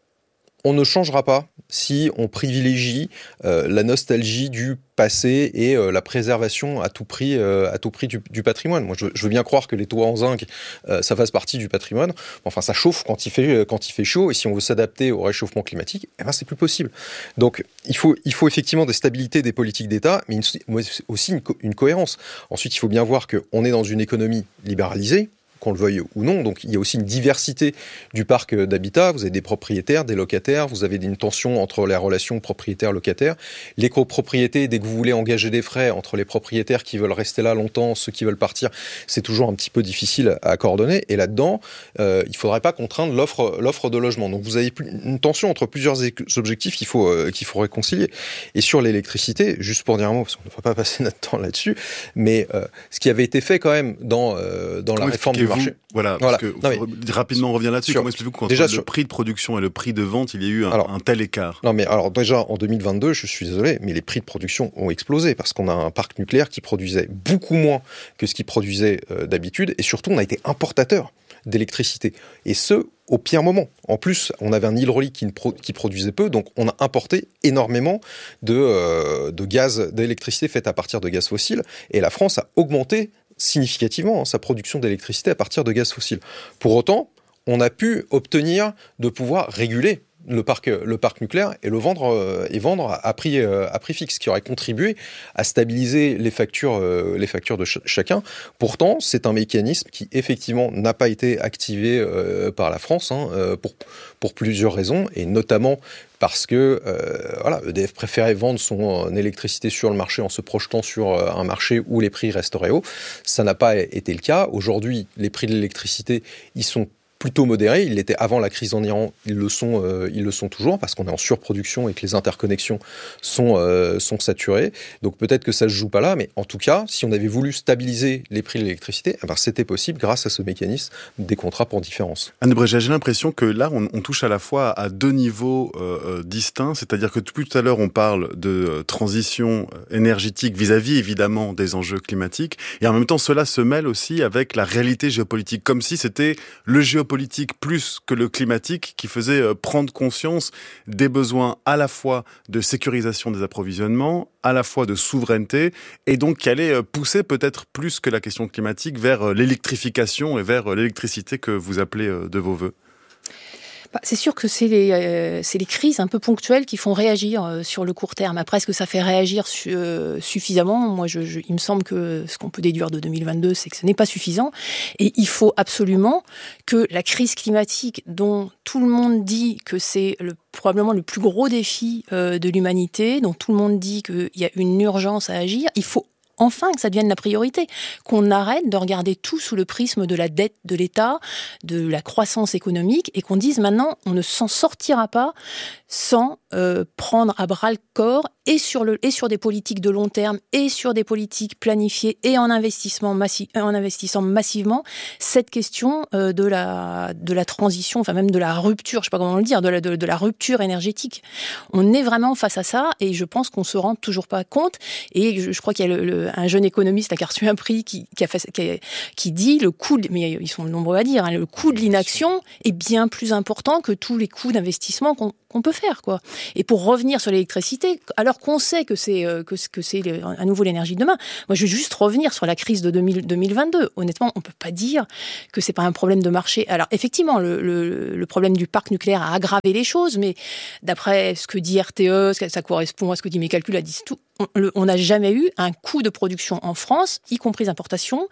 Speaker 16: on ne changera pas si on privilégie euh, la nostalgie du passé et euh, la préservation à tout prix, euh, à tout prix du, du patrimoine. Moi, je, je veux bien croire que les toits en zinc, euh, ça fasse partie du patrimoine. Enfin, ça chauffe quand il fait, quand il fait chaud, et si on veut s'adapter au réchauffement climatique, eh ben, c'est plus possible. Donc, il faut, il faut effectivement des stabilités des politiques d'État, mais une, aussi une, co- une cohérence. Ensuite, il faut bien voir qu'on est dans une économie libéralisée, qu'on le veuille ou non. Donc, il y a aussi une diversité du parc d'habitat. Vous avez des propriétaires, des locataires, vous avez une tension entre les relations propriétaires-locataires. Les copropriétés, dès que vous voulez engager des frais entre les propriétaires qui veulent rester là longtemps, ceux qui veulent partir, c'est toujours un petit peu difficile à coordonner. Et là-dedans, euh, il ne faudrait pas contraindre l'offre, l'offre de logement. Donc, vous avez une tension entre plusieurs objectifs qu'il faut, euh, qu'il faut réconcilier. Et sur l'électricité, juste pour dire un mot, parce qu'on ne va pas passer notre temps là-dessus, mais euh, ce qui avait été fait quand même dans, euh, dans la oui, réforme du marché.
Speaker 13: Voilà,
Speaker 16: voilà.
Speaker 13: Parce que
Speaker 16: non, mais,
Speaker 13: rapidement on revient là-dessus. Comment expliquez-vous qu'entre le sur... prix de production et le prix de vente, il y a eu un, alors, un tel écart?
Speaker 16: Non mais alors déjà en deux mille vingt-deux, je suis désolé, mais les prix de production ont explosé parce qu'on a un parc nucléaire qui produisait beaucoup moins que ce qu'il produisait euh, d'habitude, et surtout on a été importateur d'électricité, et ce au pire moment. En plus, on avait un hydraulique qui, pro- qui produisait peu, donc on a importé énormément de, euh, de gaz, d'électricité faite à partir de gaz fossile, et la France a augmenté significativement hein, sa production d'électricité à partir de gaz fossile. Pour autant, on a pu obtenir de pouvoir réguler le parc, le parc nucléaire et le vendre, euh, et vendre à prix, euh, à prix fixe, ce qui aurait contribué à stabiliser les factures, euh, les factures de ch- chacun. Pourtant, c'est un mécanisme qui, effectivement, n'a pas été activé euh, par la France hein, euh, pour, pour plusieurs raisons, et notamment parce que euh, voilà, E D F préférait vendre son euh, électricité sur le marché en se projetant sur euh, un marché où les prix resteraient hauts. Ça n'a pas été le cas. Aujourd'hui, les prix de l'électricité, ils sont plutôt modérés. Ils l'étaient avant la crise en Iran, ils le sont, euh, ils le sont toujours parce qu'on est en surproduction et que les interconnexions sont, euh, sont saturées. Donc peut-être que ça ne se joue pas là, mais en tout cas, si on avait voulu stabiliser les prix de l'électricité, eh ben, c'était possible grâce à ce mécanisme des contrats pour différence.
Speaker 13: Anne de Brégeas, j'ai l'impression que là, on, on touche à la fois à deux niveaux euh, distincts, c'est-à-dire que depuis tout à l'heure, on parle de transition énergétique vis-à-vis évidemment des enjeux climatiques, et en même temps, cela se mêle aussi avec la réalité géopolitique, comme si c'était le géopolitique politique plus que le climatique qui faisait prendre conscience des besoins à la fois de sécurisation des approvisionnements, à la fois de souveraineté, et donc qui allait pousser peut-être plus que la question climatique vers l'électrification et vers l'électricité que vous appelez de vos voeux.
Speaker 18: Bah, c'est sûr que c'est les, euh, c'est les crises un peu ponctuelles qui font réagir euh, sur le court terme. Après, est-ce que ça fait réagir su, euh, suffisamment ? Moi, je, je, il me semble que ce qu'on peut déduire de deux mille vingt-deux, c'est que ce n'est pas suffisant. Et il faut absolument que la crise climatique, dont tout le monde dit que c'est le, probablement le plus gros défi euh, de l'humanité, dont tout le monde dit qu'il y a une urgence à agir, il faut enfin que ça devienne la priorité, qu'on arrête de regarder tout sous le prisme de la dette de l'État, de la croissance économique, et qu'on dise maintenant on ne s'en sortira pas sans euh, prendre à bras le corps et sur, le, et sur des politiques de long terme et sur des politiques planifiées et en, investissement massi- en investissant massivement cette question euh, de, la, de la transition, enfin même de la rupture, je ne sais pas comment le dire, de la, de, de la rupture énergétique. On est vraiment face à ça et je pense qu'on ne se rend toujours pas compte. Et je, je crois qu'il y a le, le, un jeune économiste qui a reçu un prix qui, qui, a fait, qui, a, qui dit, le coût, de, mais ils sont nombreux à dire, hein, le coût de l'inaction est bien plus important que tous les coûts d'investissement qu'on, qu'on peut faire, quoi. Et pour revenir sur l'électricité, alors qu'on sait que c'est, euh, que, que c'est à nouveau l'énergie de demain, moi je veux juste revenir sur la crise de deux mille, deux mille vingt-deux. Honnêtement, on ne peut pas dire que c'est pas un problème de marché. Alors effectivement, le, le, le problème du parc nucléaire a aggravé les choses, mais d'après ce que dit R T E, ça correspond à ce que dit mes calculs, à disent tout, on n'a jamais eu un coût de production en France, y compris importation,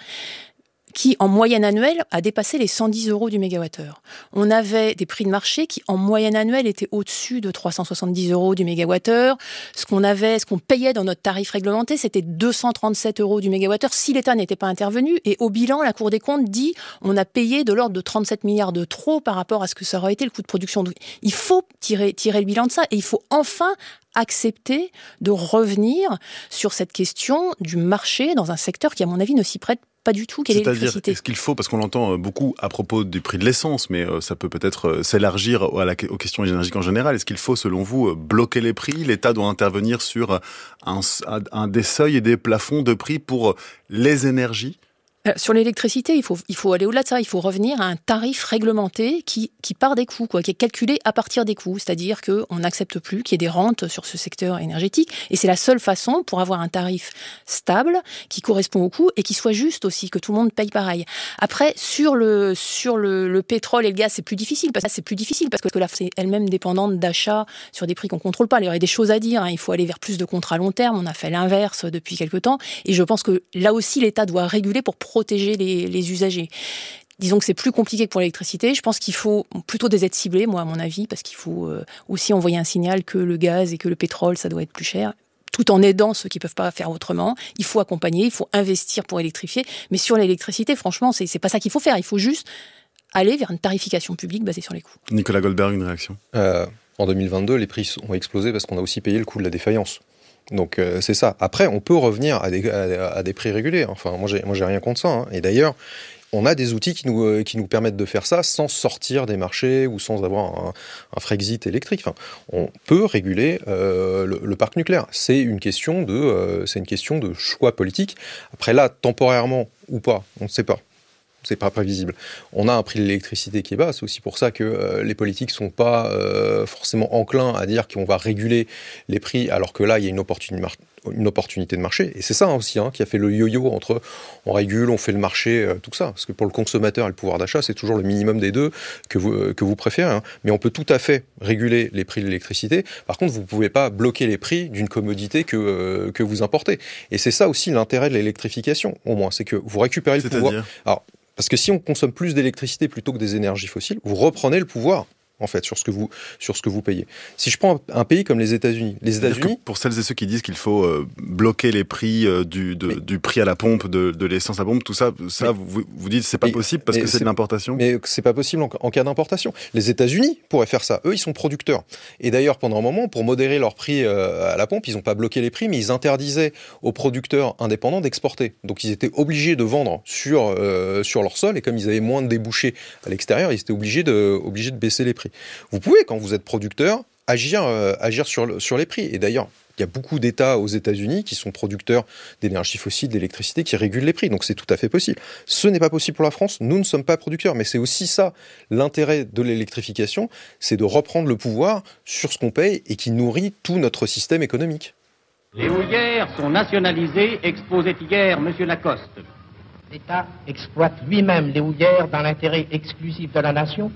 Speaker 18: qui, en moyenne annuelle, a dépassé les cent dix euros du mégawattheure. On avait des prix de marché qui, en moyenne annuelle, étaient au-dessus de trois cent soixante-dix euros du mégawattheure. Ce qu'on avait, ce qu'on payait dans notre tarif réglementé, c'était deux cent trente-sept euros du mégawattheure si l'État n'était pas intervenu. Et au bilan, la Cour des comptes dit on a payé de l'ordre de trente-sept milliards de trop par rapport à ce que ça aurait été le coût de production. Donc, il faut tirer, tirer le bilan de ça et il faut enfin accepter de revenir sur cette question du marché dans un secteur qui, à mon avis, ne s'y prête pas du tout. Quelle est l'électricité ?
Speaker 13: Est-ce qu'il faut, parce qu'on l'entend beaucoup à propos du prix de l'essence, mais ça peut peut-être s'élargir à la, aux questions énergétiques en général, est-ce qu'il faut, selon vous, bloquer les prix ? L'État doit intervenir sur un, un des seuils et des plafonds de prix pour les énergies ?
Speaker 18: Sur l'électricité, il faut, il faut aller au-delà de ça. Il faut revenir à un tarif réglementé qui, qui part des coûts, quoi, qui est calculé à partir des coûts. C'est-à-dire qu'on n'accepte plus qu'il y ait des rentes sur ce secteur énergétique. Et c'est la seule façon pour avoir un tarif stable, qui correspond aux coûts et qui soit juste aussi, que tout le monde paye pareil. Après, sur le, sur le, le pétrole et le gaz, c'est plus difficile. Parce que c'est plus difficile parce que là, c'est elle-même dépendante d'achats sur des prix qu'on ne contrôle pas. Il y aurait des choses à dire. Hein. Il faut aller vers plus de contrats long terme. On a fait l'inverse depuis quelque temps. Et je pense que là aussi, l'État doit réguler pour protéger les, les usagers. Disons que c'est plus compliqué que pour l'électricité. Je pense qu'il faut plutôt des aides ciblées, moi, à mon avis, parce qu'il faut euh, aussi envoyer un signal que le gaz et que le pétrole, ça doit être plus cher, tout en aidant ceux qui ne peuvent pas faire autrement. Il faut accompagner, il faut investir pour électrifier. Mais sur l'électricité, franchement, c'est, c'est pas ça qu'il faut faire. Il faut juste aller vers une tarification publique basée sur les coûts.
Speaker 13: Nicolas Goldberg, une réaction ?
Speaker 16: euh, En deux mille vingt-deux, les prix ont explosé parce qu'on a aussi payé le coût de la défaillance. Donc euh, c'est ça. Après, on peut revenir à des, à, à des prix régulés. Enfin, moi, j'ai, moi, j'ai rien contre ça. Hein. Et d'ailleurs, on a des outils qui nous, euh, qui nous permettent de faire ça sans sortir des marchés ou sans avoir un, un Frexit électrique. Enfin, on peut réguler euh, le, le parc nucléaire. C'est une question de, euh, c'est une question de choix politique. Après là, temporairement ou pas, on ne sait pas. C'est pas prévisible. On a un prix de l'électricité qui est bas. C'est aussi pour ça que euh, les politiques sont pas euh, forcément enclins à dire qu'on va réguler les prix, alors que là, il y a une opportunité, mar- une opportunité de marché. Et c'est ça aussi hein, qui a fait le yo-yo entre on régule, on fait le marché, euh, tout ça. Parce que pour le consommateur et le pouvoir d'achat, c'est toujours le minimum des deux que vous, euh, que vous préférez. Hein. Mais on peut tout à fait réguler les prix de l'électricité. Par contre, vous ne pouvez pas bloquer les prix d'une commodité que, euh, que vous importez. Et c'est ça aussi l'intérêt de l'électrification, au moins. C'est que vous récupérez le
Speaker 13: C'est-à-dire
Speaker 16: pouvoir. Alors, parce que si on consomme plus d'électricité plutôt que des énergies fossiles, vous reprenez le pouvoir, en fait, sur ce que vous, sur ce que vous payez. Si je prends un pays comme les États-Unis, les États-Unis...
Speaker 13: Pour celles et ceux qui disent qu'il faut euh, bloquer les prix euh, du, de, mais, du prix à la pompe, de, de l'essence à pompe, tout ça, ça mais, vous, vous dites c'est pas mais, possible parce que c'est, c'est de l'importation.
Speaker 16: Mais c'est pas possible en, en cas d'importation. Les États-Unis pourraient faire ça. Eux, ils sont producteurs. Et d'ailleurs, pendant un moment, pour modérer leur prix euh, à la pompe, ils n'ont pas bloqué les prix, mais ils interdisaient aux producteurs indépendants d'exporter. Donc ils étaient obligés de vendre sur, euh, sur leur sol, et comme ils avaient moins de débouchés à l'extérieur, ils étaient obligés de, obligés de baisser les prix. Vous pouvez, quand vous êtes producteur, agir, euh, agir sur, sur les prix. Et d'ailleurs, il y a beaucoup d'États aux États-Unis qui sont producteurs d'énergie fossile, d'électricité, qui régulent les prix. Donc c'est tout à fait possible. Ce n'est pas possible pour la France. Nous ne sommes pas producteurs. Mais c'est aussi ça, l'intérêt de l'électrification, c'est de reprendre le pouvoir sur ce qu'on paye et qui nourrit tout notre système économique.
Speaker 19: Les houillères sont nationalisées, exposait hier M. Lacoste.
Speaker 20: L'État exploite lui-même les houillères dans l'intérêt exclusif de la nation.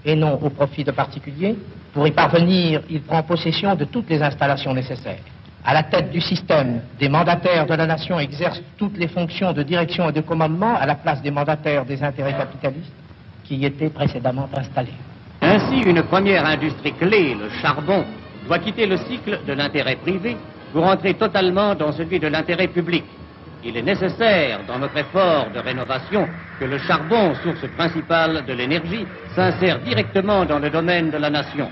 Speaker 20: et non au profit de particuliers. Pour y parvenir, il prend possession de toutes les installations nécessaires. À la tête du système, des mandataires de la nation exercent toutes les fonctions de direction et de commandement à la place des mandataires des intérêts capitalistes qui y étaient précédemment installés.
Speaker 19: Ainsi, une première industrie clé, le charbon, doit quitter le cycle de l'intérêt privé pour entrer totalement dans celui de l'intérêt public. Il est nécessaire, dans notre effort de rénovation, que le charbon, source principale de l'énergie, s'insère directement dans le domaine de la nation.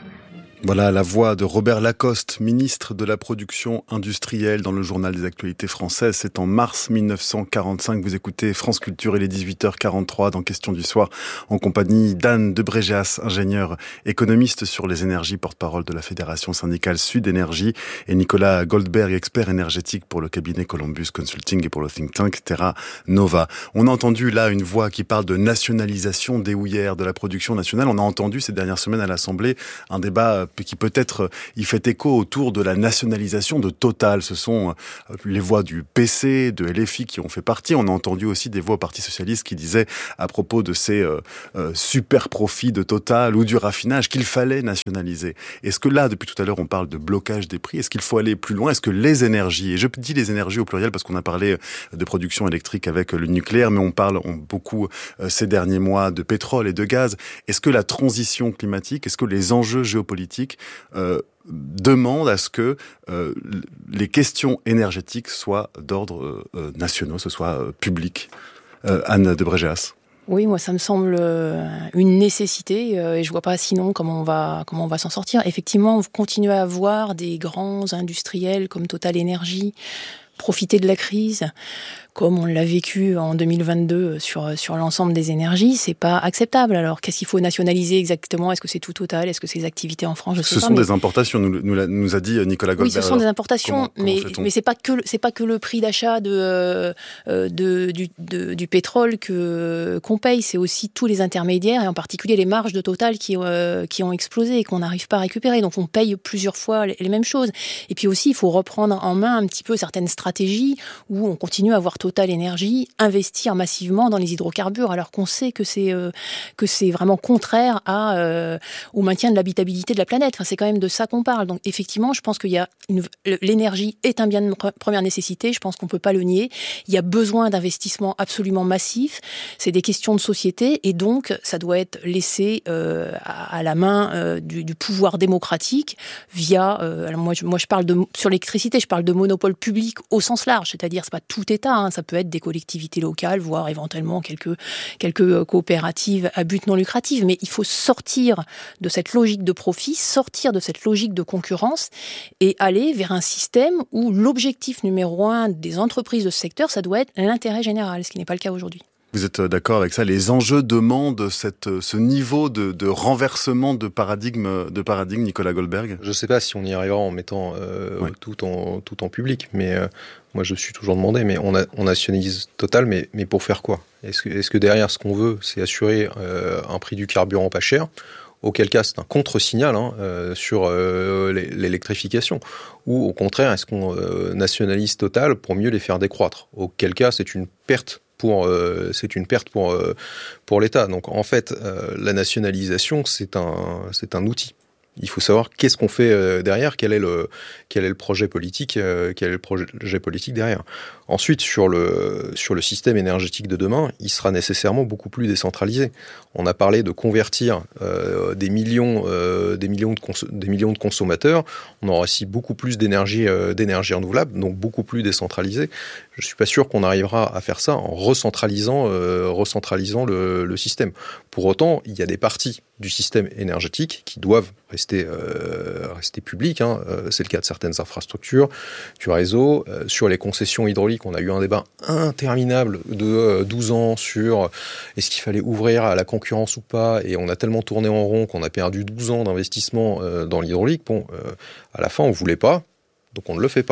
Speaker 13: Voilà la voix de Robert Lacoste, ministre de la Production industrielle dans le journal des actualités françaises. C'est en mars mille neuf cent quarante-cinq. Vous écoutez France Culture, il est dix-huit heures quarante-trois dans Question du soir, en compagnie d'Anne de Bréjas, ingénieur économiste sur les énergies, porte-parole de la Fédération syndicale Sud Énergie, et Nicolas Goldberg, expert énergétique pour le cabinet Columbus Consulting et pour le think tank Terra Nova. On a entendu là une voix qui parle de nationalisation des houillères, de la production nationale. On a entendu ces dernières semaines à l'Assemblée un débat qui peut-être y fait écho autour de la nationalisation de Total. Ce sont les voix du P C, de L F I qui ont fait partie. On a entendu aussi des voix au Parti Socialiste qui disaient à propos de ces euh, euh, super profits de Total ou du raffinage qu'il fallait nationaliser. Est-ce que là, depuis tout à l'heure, on parle de blocage des prix? Est-ce qu'il faut aller plus loin? Est-ce que les énergies, et je dis les énergies au pluriel parce qu'on a parlé de production électrique avec le nucléaire, mais on parle on, beaucoup euh, ces derniers mois de pétrole et de gaz. Est-ce que la transition climatique, est-ce que les enjeux géopolitiques Euh, demande à ce que euh, les questions énergétiques soient d'ordre euh, nationaux, ce soit euh, public. Euh, Anne de Bréjas.
Speaker 18: Oui, moi ça me semble une nécessité euh, et je vois pas sinon comment on va comment on va s'en sortir. Effectivement, on continue à avoir des grands industriels comme Total Énergie profiter de la crise, comme on l'a vécu en deux mille vingt-deux sur, sur l'ensemble des énergies, c'est pas acceptable. Alors, qu'est-ce qu'il faut nationaliser exactement? Est-ce que c'est tout Total? Est-ce que c'est les activités en France? Je sais
Speaker 13: Ce
Speaker 18: pas,
Speaker 13: sont
Speaker 18: mais...
Speaker 13: des importations, nous, nous, nous a dit Nicolas Goldberg.
Speaker 18: Oui, ce sont des importations,
Speaker 13: comment, comment
Speaker 18: mais, mais c'est pas que, c'est pas que le prix d'achat de, euh, de, du, de, du pétrole que, qu'on paye, c'est aussi tous les intermédiaires, et en particulier les marges de Total qui, euh, qui ont explosé et qu'on n'arrive pas à récupérer. Donc, on paye plusieurs fois les, les mêmes choses. Et puis aussi, il faut reprendre en main un petit peu certaines stratégies où on continue à voir Total Énergie investir massivement dans les hydrocarbures, alors qu'on sait que c'est euh, que c'est vraiment contraire à euh, au maintien de l'habitabilité de la planète. Enfin, c'est quand même de ça qu'on parle. Donc, effectivement, je pense qu'il y a une, l'énergie est un bien de première nécessité. Je pense qu'on peut pas le nier. Il y a besoin d'investissements absolument massifs. C'est des questions de société, et donc ça doit être laissé euh, à, à la main euh, du, du pouvoir démocratique via. Euh, alors moi, je, moi, je parle de sur l'électricité, je parle de monopole public au sens large, c'est-à-dire c'est pas tout État, hein, ça peut être des collectivités locales, voire éventuellement quelques quelques coopératives à but non lucratif. Mais il faut sortir de cette logique de profit, sortir de cette logique de concurrence et aller vers un système où l'objectif numéro un des entreprises de ce secteur, ça doit être l'intérêt général, ce qui n'est pas le cas aujourd'hui.
Speaker 13: Vous êtes d'accord avec ça? Les enjeux demandent cette, ce niveau de, de renversement de paradigme, de paradigme, Nicolas Goldberg?
Speaker 16: Je ne sais pas si on y arrivera en mettant euh, ouais. tout, en, tout en public, mais euh, moi je me suis toujours demandé, mais on, a, on nationalise Total, mais, mais pour faire quoi? Est-ce que, est-ce que derrière ce qu'on veut, c'est assurer euh, un prix du carburant pas cher? Auquel cas, c'est un contre-signal hein, euh, sur euh, l'électrification. Ou au contraire, est-ce qu'on euh, nationalise Total pour mieux les faire décroître? Auquel cas, c'est une perte pour euh, c'est une perte pour euh, pour l'État. Donc en fait, euh, la nationalisation, c'est un c'est un outil. Il faut savoir qu'est-ce qu'on fait euh, derrière, quel est le quel est le projet politique, euh, quel est le projet politique derrière. Ensuite, sur le sur le système énergétique de demain, il sera nécessairement beaucoup plus décentralisé. On a parlé de convertir euh, des millions euh, des millions de cons- des millions de consommateurs. On aura aussi beaucoup plus d'énergie euh, d'énergie renouvelable, donc beaucoup plus décentralisé. Je suis pas sûr qu'on arrivera à faire ça en recentralisant euh, recentralisant le, le système. Pour autant, il y a des parties du système énergétique qui doivent rester euh, rester publiques. Hein. Euh, c'est le cas de certaines infrastructures, du réseau. Euh, sur les concessions hydrauliques, on a eu un débat interminable de euh, douze ans sur est-ce qu'il fallait ouvrir à la concurrence ou pas, et on a tellement tourné en rond qu'on a perdu douze ans d'investissement euh, dans l'hydraulique. Bon, euh, à la fin, on voulait pas, donc on ne le fait pas.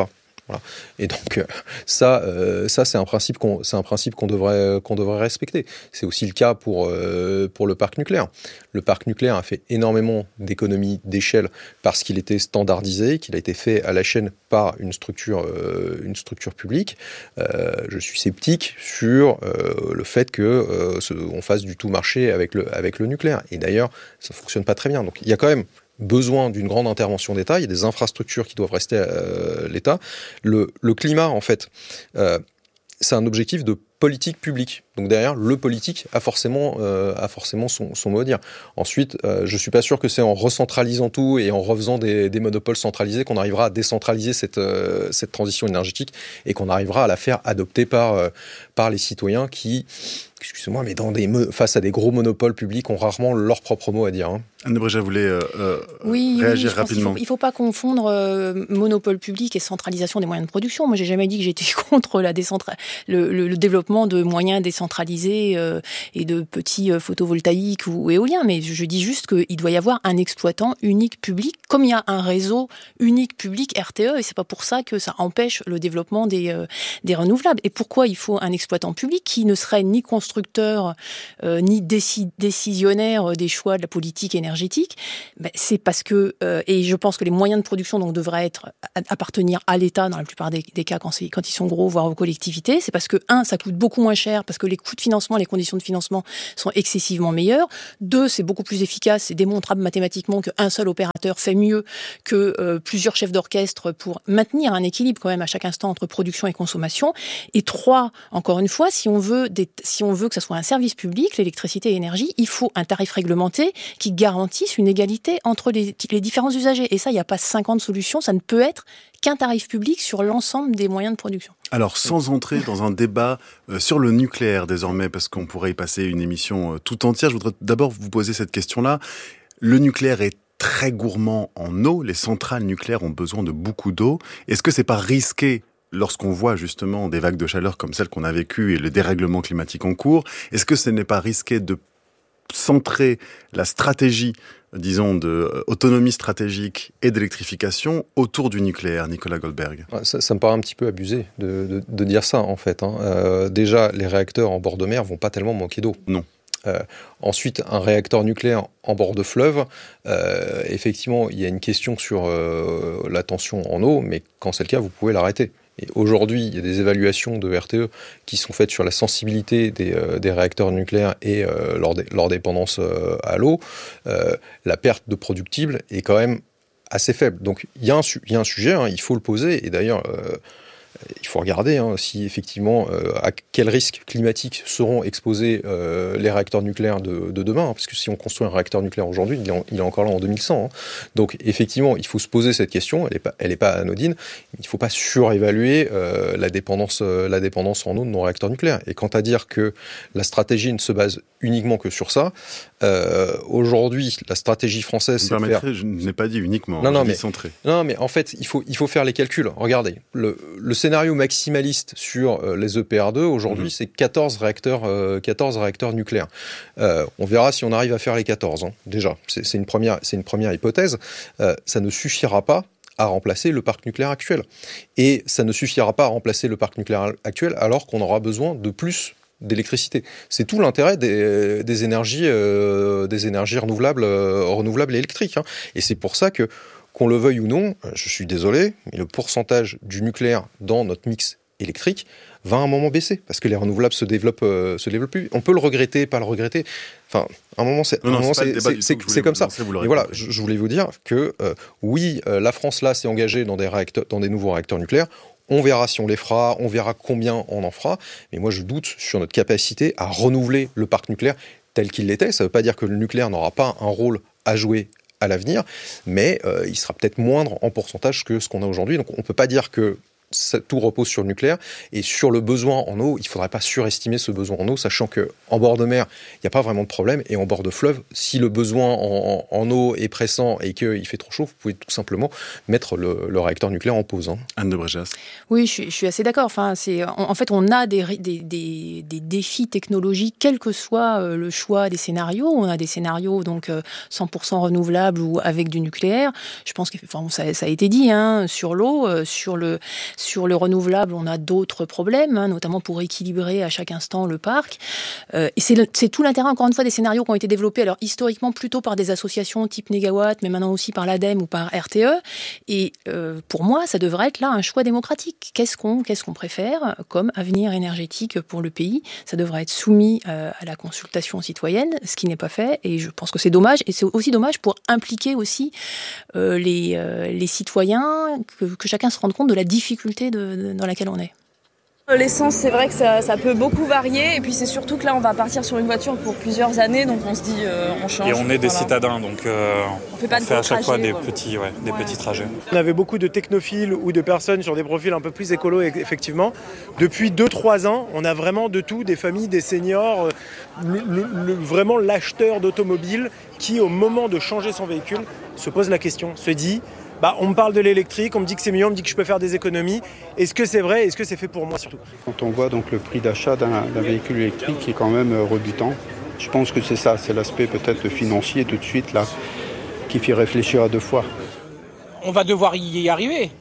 Speaker 16: Voilà. Et donc euh, ça, euh, ça c'est un principe qu'on, c'est un principe qu'on devrait, qu'on devrait respecter. C'est aussi le cas pour, euh, pour le parc nucléaire. Le parc nucléaire a fait énormément d'économies d'échelle parce qu'il était standardisé, qu'il a été fait à la chaîne par une structure, euh, une structure publique. Euh, je suis sceptique sur euh, le fait que euh, ce, on fasse du tout marché avec le, avec le nucléaire. Et d'ailleurs, ça fonctionne pas très bien. Donc il y a quand même besoin d'une grande intervention d'État, il y a des infrastructures qui doivent rester à euh, l'État. Le, le climat, en fait, euh, c'est un objectif de politique publique. Donc derrière, le politique a forcément, euh, a forcément son, son mot à dire. Ensuite, euh, je ne suis pas sûr que c'est en recentralisant tout et en refaisant des, des monopoles centralisés qu'on arrivera à décentraliser cette, euh, cette transition énergétique et qu'on arrivera à la faire adopter par, euh, par les citoyens qui, excusez-moi, mais dans des, face à des gros monopoles publics, ont rarement leur propre mot à dire. Hein.
Speaker 13: Anne de Bréjas voulait euh, euh,
Speaker 18: oui,
Speaker 13: réagir
Speaker 18: oui,
Speaker 13: rapidement.
Speaker 18: Il ne faut, faut pas confondre euh, monopole public et centralisation des moyens de production. Moi, j'ai jamais dit que j'étais contre la décentra... le, le, le développement de moyens décentralisés euh, et de petits euh, photovoltaïques ou éoliens, mais je, je dis juste qu'il doit y avoir un exploitant unique public, comme il y a un réseau unique public R T E, et c'est pas pour ça que ça empêche le développement des, euh, des renouvelables. Et pourquoi il faut un exploitant public qui ne serait ni constructeur euh, ni déci- décisionnaire des choix de la politique énergétique? Ben, c'est parce que, euh, et je pense que les moyens de production donc, devraient être, appartenir à l'État dans la plupart des, des cas quand, c'est, quand ils sont gros, voire aux collectivités. C'est parce que, un, ça coûte beaucoup moins cher, parce que les coûts de financement, les conditions de financement sont excessivement meilleures. Deux, c'est beaucoup plus efficace, c'est démontrable mathématiquement qu'un seul opérateur fait mieux que euh, plusieurs chefs d'orchestre pour maintenir un équilibre quand même à chaque instant entre production et consommation. Et trois, encore une fois, si on veut, des, si on veut que ça soit un service public, l'électricité et l'énergie, il faut un tarif réglementé qui garantisse une égalité entre les, les différents usagers. Et ça, il n'y a pas cinquante solutions, ça ne peut être qu'un tarif public sur l'ensemble des moyens de production.
Speaker 13: Alors, sans entrer dans un débat euh, sur le nucléaire désormais, parce qu'on pourrait y passer une émission euh, tout entière, je voudrais d'abord vous poser cette question-là. Le nucléaire est très gourmand en eau, les centrales nucléaires ont besoin de beaucoup d'eau. Est-ce que c'est pas risqué lorsqu'on voit justement des vagues de chaleur comme celles qu'on a vécues et le dérèglement climatique en cours? Est-ce que ce n'est pas risqué de centrer la stratégie, disons, d'autonomie stratégique et d'électrification autour du nucléaire, Nicolas Goldberg?
Speaker 16: Ça, ça me paraît un petit peu abusé de, de, de dire ça, en fait. Hein. Euh, déjà, les réacteurs en bord de mer vont pas tellement manquer d'eau.
Speaker 13: Non.
Speaker 16: Euh, ensuite, un réacteur nucléaire en bord de fleuve, euh, effectivement, il y a une question sur euh, la tension en eau, mais quand c'est le cas, vous pouvez l'arrêter. Et aujourd'hui, il y a des évaluations de R T E qui sont faites sur la sensibilité des, euh, des réacteurs nucléaires et euh, leur, dé- leur dépendance euh, à l'eau. Euh, la perte de productibles est quand même assez faible. Donc il y a un, su- il y a un sujet, hein, il faut le poser. Et d'ailleurs, euh, il faut regarder hein, si effectivement euh, à quels risques climatiques seront exposés euh, les réacteurs nucléaires de, de demain, hein, parce que si on construit un réacteur nucléaire aujourd'hui, il est, en, il est encore là en deux mille cent. Hein. Donc effectivement, il faut se poser cette question, elle n'est pas, elle est pas anodine, il ne faut pas surévaluer euh, la, dépendance, euh, la dépendance en eau de nos réacteurs nucléaires. Et quant à dire que la stratégie ne se base uniquement que sur ça, euh, aujourd'hui, la stratégie française,
Speaker 13: Vous me
Speaker 16: c'est
Speaker 13: permettrez,
Speaker 16: faire...
Speaker 13: je n'ai pas dit uniquement,
Speaker 16: non, non,
Speaker 13: je
Speaker 16: mais,
Speaker 13: dis centré.
Speaker 16: Non, mais en fait, il faut, il faut faire les calculs. Regardez, le, le scénario maximaliste sur euh, les E P R deux, aujourd'hui, mmh. c'est quatorze réacteurs, euh, quatorze réacteurs nucléaires. Euh, on verra si on arrive à faire les quatorze, hein, déjà. C'est, c'est, une première, c'est une première hypothèse. Euh, ça ne suffira pas à remplacer le parc nucléaire actuel. Et ça ne suffira pas à remplacer le parc nucléaire actuel alors qu'on aura besoin de plus d'électricité. C'est tout l'intérêt des, des, énergies, euh, des énergies renouvelables, euh, renouvelables et électriques. Hein. Et c'est pour ça que, qu'on le veuille ou non, je suis désolé, mais le pourcentage du nucléaire dans notre mix électrique va à un moment baisser, parce que les renouvelables se développent, euh, se développent plus. On peut le regretter, pas le regretter. Enfin, à un moment, c'est,
Speaker 13: non,
Speaker 16: un
Speaker 13: non,
Speaker 16: moment,
Speaker 13: c'est,
Speaker 16: c'est, c'est, c'est comme ça.
Speaker 13: Lancer,
Speaker 16: et voilà, je, je voulais vous dire que euh, oui, euh, la France là s'est engagée dans des réacteurs, dans des nouveaux réacteurs nucléaires. On verra si on les fera, on verra combien on en fera. Mais moi, je doute sur notre capacité à renouveler le parc nucléaire tel qu'il l'était. Ça ne veut pas dire que le nucléaire n'aura pas un rôle à jouer à l'avenir, mais euh, il sera peut-être moindre en pourcentage que ce qu'on a aujourd'hui. Donc on ne peut pas dire que ça, tout repose sur le nucléaire. Et sur le besoin en eau, il ne faudrait pas surestimer ce besoin en eau, sachant qu'en bord de mer, il n'y a pas vraiment de problème. Et en bord de fleuve, si le besoin en, en, en eau est pressant et qu'il fait trop chaud, vous pouvez tout simplement mettre le, le réacteur nucléaire en pause. Hein.
Speaker 13: Anne de Bréjas.
Speaker 18: Oui, je suis, je suis assez d'accord. Enfin, c'est, en, en fait, on a des, des, des, des défis technologiques, quel que soit euh, le choix des scénarios. On a des scénarios donc euh, cent pour cent renouvelables ou avec du nucléaire. Je pense que enfin, ça, ça a été dit hein, sur l'eau, euh, sur le Sur le renouvelable, on a d'autres problèmes, hein, notamment pour équilibrer à chaque instant le parc. Euh, et c'est, le, c'est tout l'intérêt, encore une fois, des scénarios qui ont été développés, alors historiquement plutôt par des associations type Négawatt, mais maintenant aussi par l'ADEME ou par R T E. Et euh, pour moi, ça devrait être là un choix démocratique. Qu'est-ce qu'on, qu'est-ce qu'on préfère comme avenir énergétique pour le pays ? Ça devrait être soumis euh, à la consultation citoyenne, ce qui n'est pas fait. Et je pense que c'est dommage. Et c'est aussi dommage pour impliquer aussi euh, les, euh, les citoyens, que, que chacun se rende compte de la difficulté de, de, dans laquelle on est.
Speaker 21: L'essence, c'est vrai que ça, ça peut beaucoup varier. Et puis c'est surtout que là, on va partir sur une voiture pour plusieurs années. Donc on se dit, euh, on change.
Speaker 22: Et on est des
Speaker 21: voilà.
Speaker 22: citadins, donc euh,
Speaker 21: on, fait pas
Speaker 22: on
Speaker 21: de
Speaker 22: fait à chaque
Speaker 21: trajets,
Speaker 22: fois des,
Speaker 21: voilà.
Speaker 22: petits, ouais, des ouais. petits trajets.
Speaker 23: On avait beaucoup de technophiles ou de personnes sur des profils un peu plus écolos, effectivement. Depuis deux trois ans, on a vraiment de tout, des familles, des seniors, le, le, le, vraiment l'acheteur d'automobile qui, au moment de changer son véhicule, se pose la question, se dit... Bah, on me parle de l'électrique, on me dit que c'est mieux, on me dit que je peux faire des économies. Est-ce que c'est vrai ? Est-ce que c'est fait pour moi surtout ?
Speaker 24: Quand on voit donc le prix d'achat d'un, d'un véhicule électrique qui est quand même rebutant, je pense que c'est ça, c'est l'aspect peut-être financier tout de suite là, qui fait réfléchir à deux fois.
Speaker 25: On va devoir y arriver,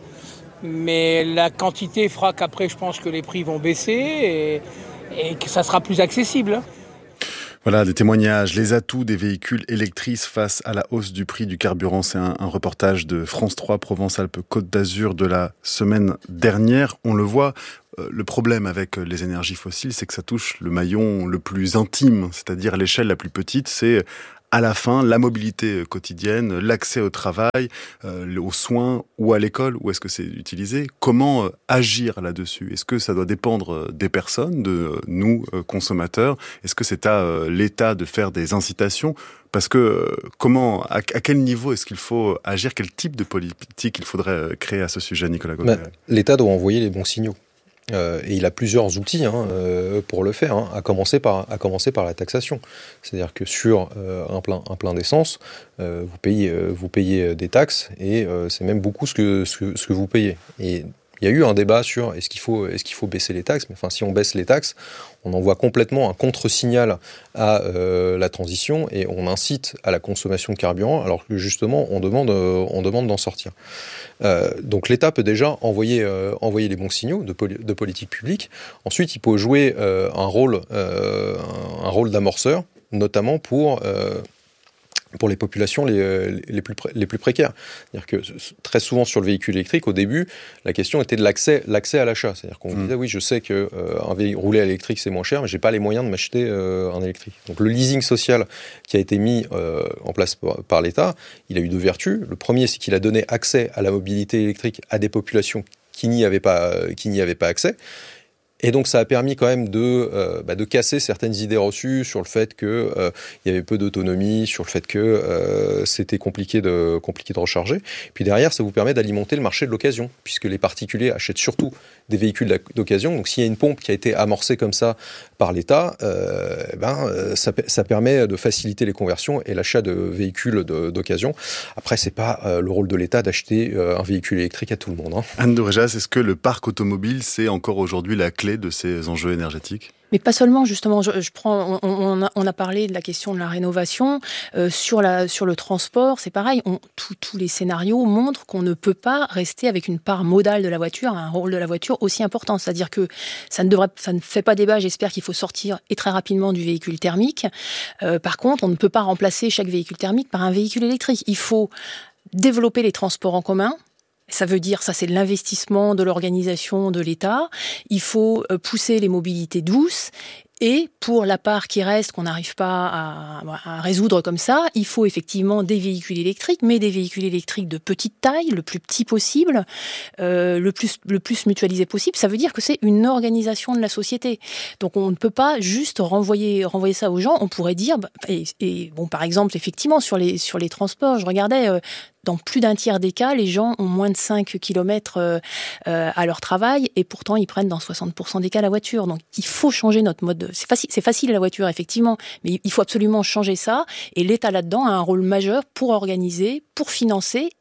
Speaker 25: mais la quantité fera qu'après je pense que les prix vont baisser et, et que ça sera plus accessible.
Speaker 13: Voilà, des témoignages, les atouts des véhicules électriques face à la hausse du prix du carburant. C'est un, un reportage de France trois Provence-Alpes-Côte d'Azur de la semaine dernière. On le voit, euh, le problème avec les énergies fossiles, c'est que ça touche le maillon le plus intime, c'est-à-dire l'échelle la plus petite, c'est à la fin, la mobilité quotidienne, l'accès au travail, euh, aux soins ou à l'école, où est-ce que c'est utilisé ? Comment euh, agir là-dessus ? Est-ce que ça doit dépendre des personnes, de euh, nous, euh, consommateurs ? Est-ce que c'est à euh, l'État de faire des incitations ? Parce que euh, comment, à, à quel niveau est-ce qu'il faut agir ? Quel type de politique il faudrait euh, créer à ce sujet, Nicolas Gaubert ?
Speaker 16: Ben, l'État doit envoyer les bons signaux. Euh, et il a plusieurs outils hein, euh, pour le faire, hein, à, commencer par, à commencer par la taxation. C'est-à-dire que sur euh, un, plein, un plein d'essence, euh, vous, payez, euh, vous payez des taxes et euh, c'est même beaucoup ce que, ce, que, ce que vous payez. Et il y a eu un débat sur est-ce qu'il faut, est-ce qu'il faut baisser les taxes, mais enfin, si on baisse les taxes, on envoie complètement un contre-signal à euh, la transition et on incite à la consommation de carburant, alors que justement, on demande, euh, on demande d'en sortir. Euh, donc l'État peut déjà envoyer, euh, envoyer les bons signaux de, poli- de politique publique. Ensuite, il peut jouer euh, un, rôle, euh, un rôle d'amorceur, notamment pour... Euh, pour les populations les, les, plus, les plus précaires. C'est-à-dire que très souvent sur le véhicule électrique, au début, la question était de l'accès, l'accès à l'achat. C'est-à-dire qu'on mmh. disait, oui, je sais qu'un euh, véhicule roulé à l'électrique, c'est moins cher, mais je n'ai pas les moyens de m'acheter euh, un électrique. Donc le leasing social qui a été mis euh, en place par, par l'État, il a eu deux vertus. Le premier, c'est qu'il a donné accès à la mobilité électrique à des populations qui n'y avaient pas, qui n'y avaient pas accès. Et donc ça a permis quand même de, euh, bah, de casser certaines idées reçues sur le fait qu'il euh, y avait peu d'autonomie, sur le fait que euh, c'était compliqué de, compliqué de recharger. Puis derrière, ça vous permet d'alimenter le marché de l'occasion, puisque les particuliers achètent surtout des véhicules d'occasion. Donc s'il y a une pompe qui a été amorcée comme ça par l'État, euh, ben, ça, ça permet de faciliter les conversions et l'achat de véhicules de, d'occasion. Après, c'est pas euh, le rôle de l'État d'acheter euh, un véhicule électrique à tout le monde. Hein.
Speaker 13: Anne de Réjas, est-ce que le parc automobile, c'est encore aujourd'hui la clé de ces enjeux énergétiques ?
Speaker 18: Mais pas seulement, justement, je, je prends, on, on, a, on a parlé de la question de la rénovation, euh, sur, la, sur le transport, c'est pareil, on, tout, tous les scénarios montrent qu'on ne peut pas rester avec une part modale de la voiture, un rôle de la voiture aussi important, c'est-à-dire que ça ne, devrait, ça ne fait pas débat, j'espère qu'il faut sortir et très rapidement du véhicule thermique, euh, par contre, on ne peut pas remplacer chaque véhicule thermique par un véhicule électrique, il faut développer les transports en commun. Ça veut dire, ça c'est de l'investissement de l'organisation de l'État. Il faut pousser les mobilités douces. Et pour la part qui reste, qu'on n'arrive pas à, à résoudre comme ça, il faut effectivement des véhicules électriques, mais des véhicules électriques de petite taille, le plus petit possible, euh, le plus le plus mutualisé possible. Ça veut dire que c'est une organisation de la société. Donc on ne peut pas juste renvoyer renvoyer ça aux gens. On pourrait dire, et, et bon par exemple effectivement sur les sur les transports, je regardais. Euh, Dans plus d'un tiers des cas, les gens ont moins de cinq kilomètres euh, euh, à leur travail et pourtant ils prennent dans soixante pour cent des cas la voiture. Donc il faut changer notre mode de... C'est facile, c'est facile la voiture effectivement, mais il faut absolument changer ça et l'État là-dedans a un rôle majeur pour organiser, pour financer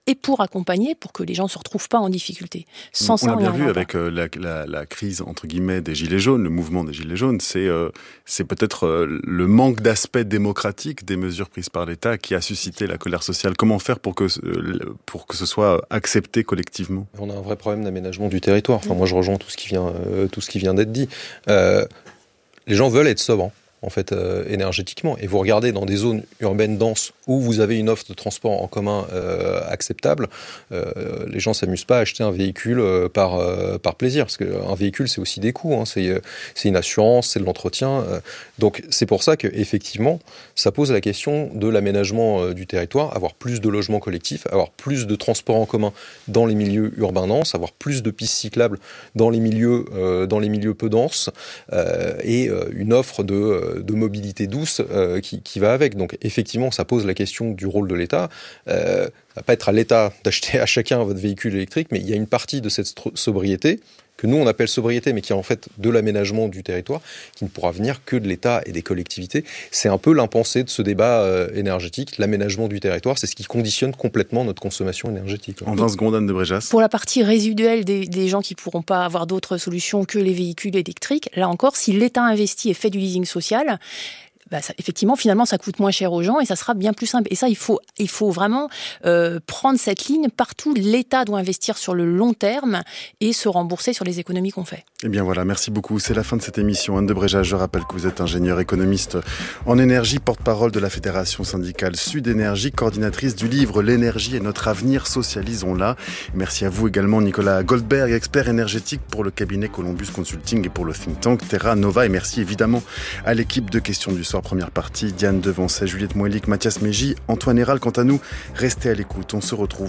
Speaker 18: et pour accompagner, pour que les gens ne se retrouvent pas en difficulté. Sans
Speaker 13: on
Speaker 18: ça,
Speaker 13: l'a
Speaker 18: on
Speaker 13: bien
Speaker 18: n'y
Speaker 13: vu
Speaker 18: arrivera
Speaker 13: avec euh, la, la, la crise entre guillemets des gilets jaunes, le mouvement des gilets jaunes, c'est euh, c'est peut-être euh, le manque d'aspect démocratique des mesures prises par l'État qui a suscité la colère sociale. Comment faire pour que euh, pour que ce soit accepté collectivement ?
Speaker 16: On a un vrai problème d'aménagement du territoire. Enfin, moi, je rejoins tout ce qui vient euh, tout ce qui vient d'être dit. Euh, les gens veulent être sobres, en fait, euh, énergétiquement. Et vous regardez dans des zones urbaines denses où vous avez une offre de transport en commun euh, acceptable, euh, les gens s'amusent pas à acheter un véhicule euh, par, euh, par plaisir. Parce qu'un véhicule, c'est aussi des coûts. Hein. C'est, c'est une assurance, c'est de l'entretien. Euh. Donc, c'est pour ça qu'effectivement, ça pose la question de l'aménagement euh, du territoire, avoir plus de logements collectifs, avoir plus de transports en commun dans les milieux urbains denses, avoir plus de pistes cyclables dans les milieux, euh, dans les milieux peu denses, euh, et euh, une offre de... Euh, de mobilité douce euh, qui, qui va avec. Donc effectivement, ça pose la question du rôle de l'État. Euh, ça va pas être à l'État d'acheter à chacun votre véhicule électrique, mais il y a une partie de cette sobriété que nous on appelle sobriété, mais qui est en fait de l'aménagement du territoire, qui ne pourra venir que de l'État et des collectivités. C'est un peu l'impensé de ce débat euh, énergétique. L'aménagement du territoire, c'est ce qui conditionne complètement notre consommation énergétique.
Speaker 13: En vingt secondes, Anne de Bréjas.
Speaker 18: Pour la partie résiduelle des, des gens qui ne pourront pas avoir d'autres solutions que les véhicules électriques, là encore, si l'État investit et fait du leasing social, bah ça, effectivement, finalement, ça coûte moins cher aux gens et ça sera bien plus simple. Et ça, il faut, il faut vraiment euh, prendre cette ligne partout. L'État doit investir sur le long terme et se rembourser sur les économies qu'on fait.
Speaker 13: Eh bien voilà, merci beaucoup. C'est la fin de cette émission. Anne de Bréjas, je rappelle que vous êtes ingénieur économiste en énergie, porte-parole de la Fédération syndicale Sud Énergie, coordinatrice du livre L'énergie est notre avenir, socialisons-la. Merci à vous également, Nicolas Goldberg, expert énergétique pour le cabinet Columbus Consulting et pour le think tank Terra Nova. Et merci évidemment à l'équipe de Questions du Soir. Première partie, Diane Devancet, Juliette Moellic, Mathias Mégy, Antoine Héral. Quant à nous, restez à l'écoute. On se retrouve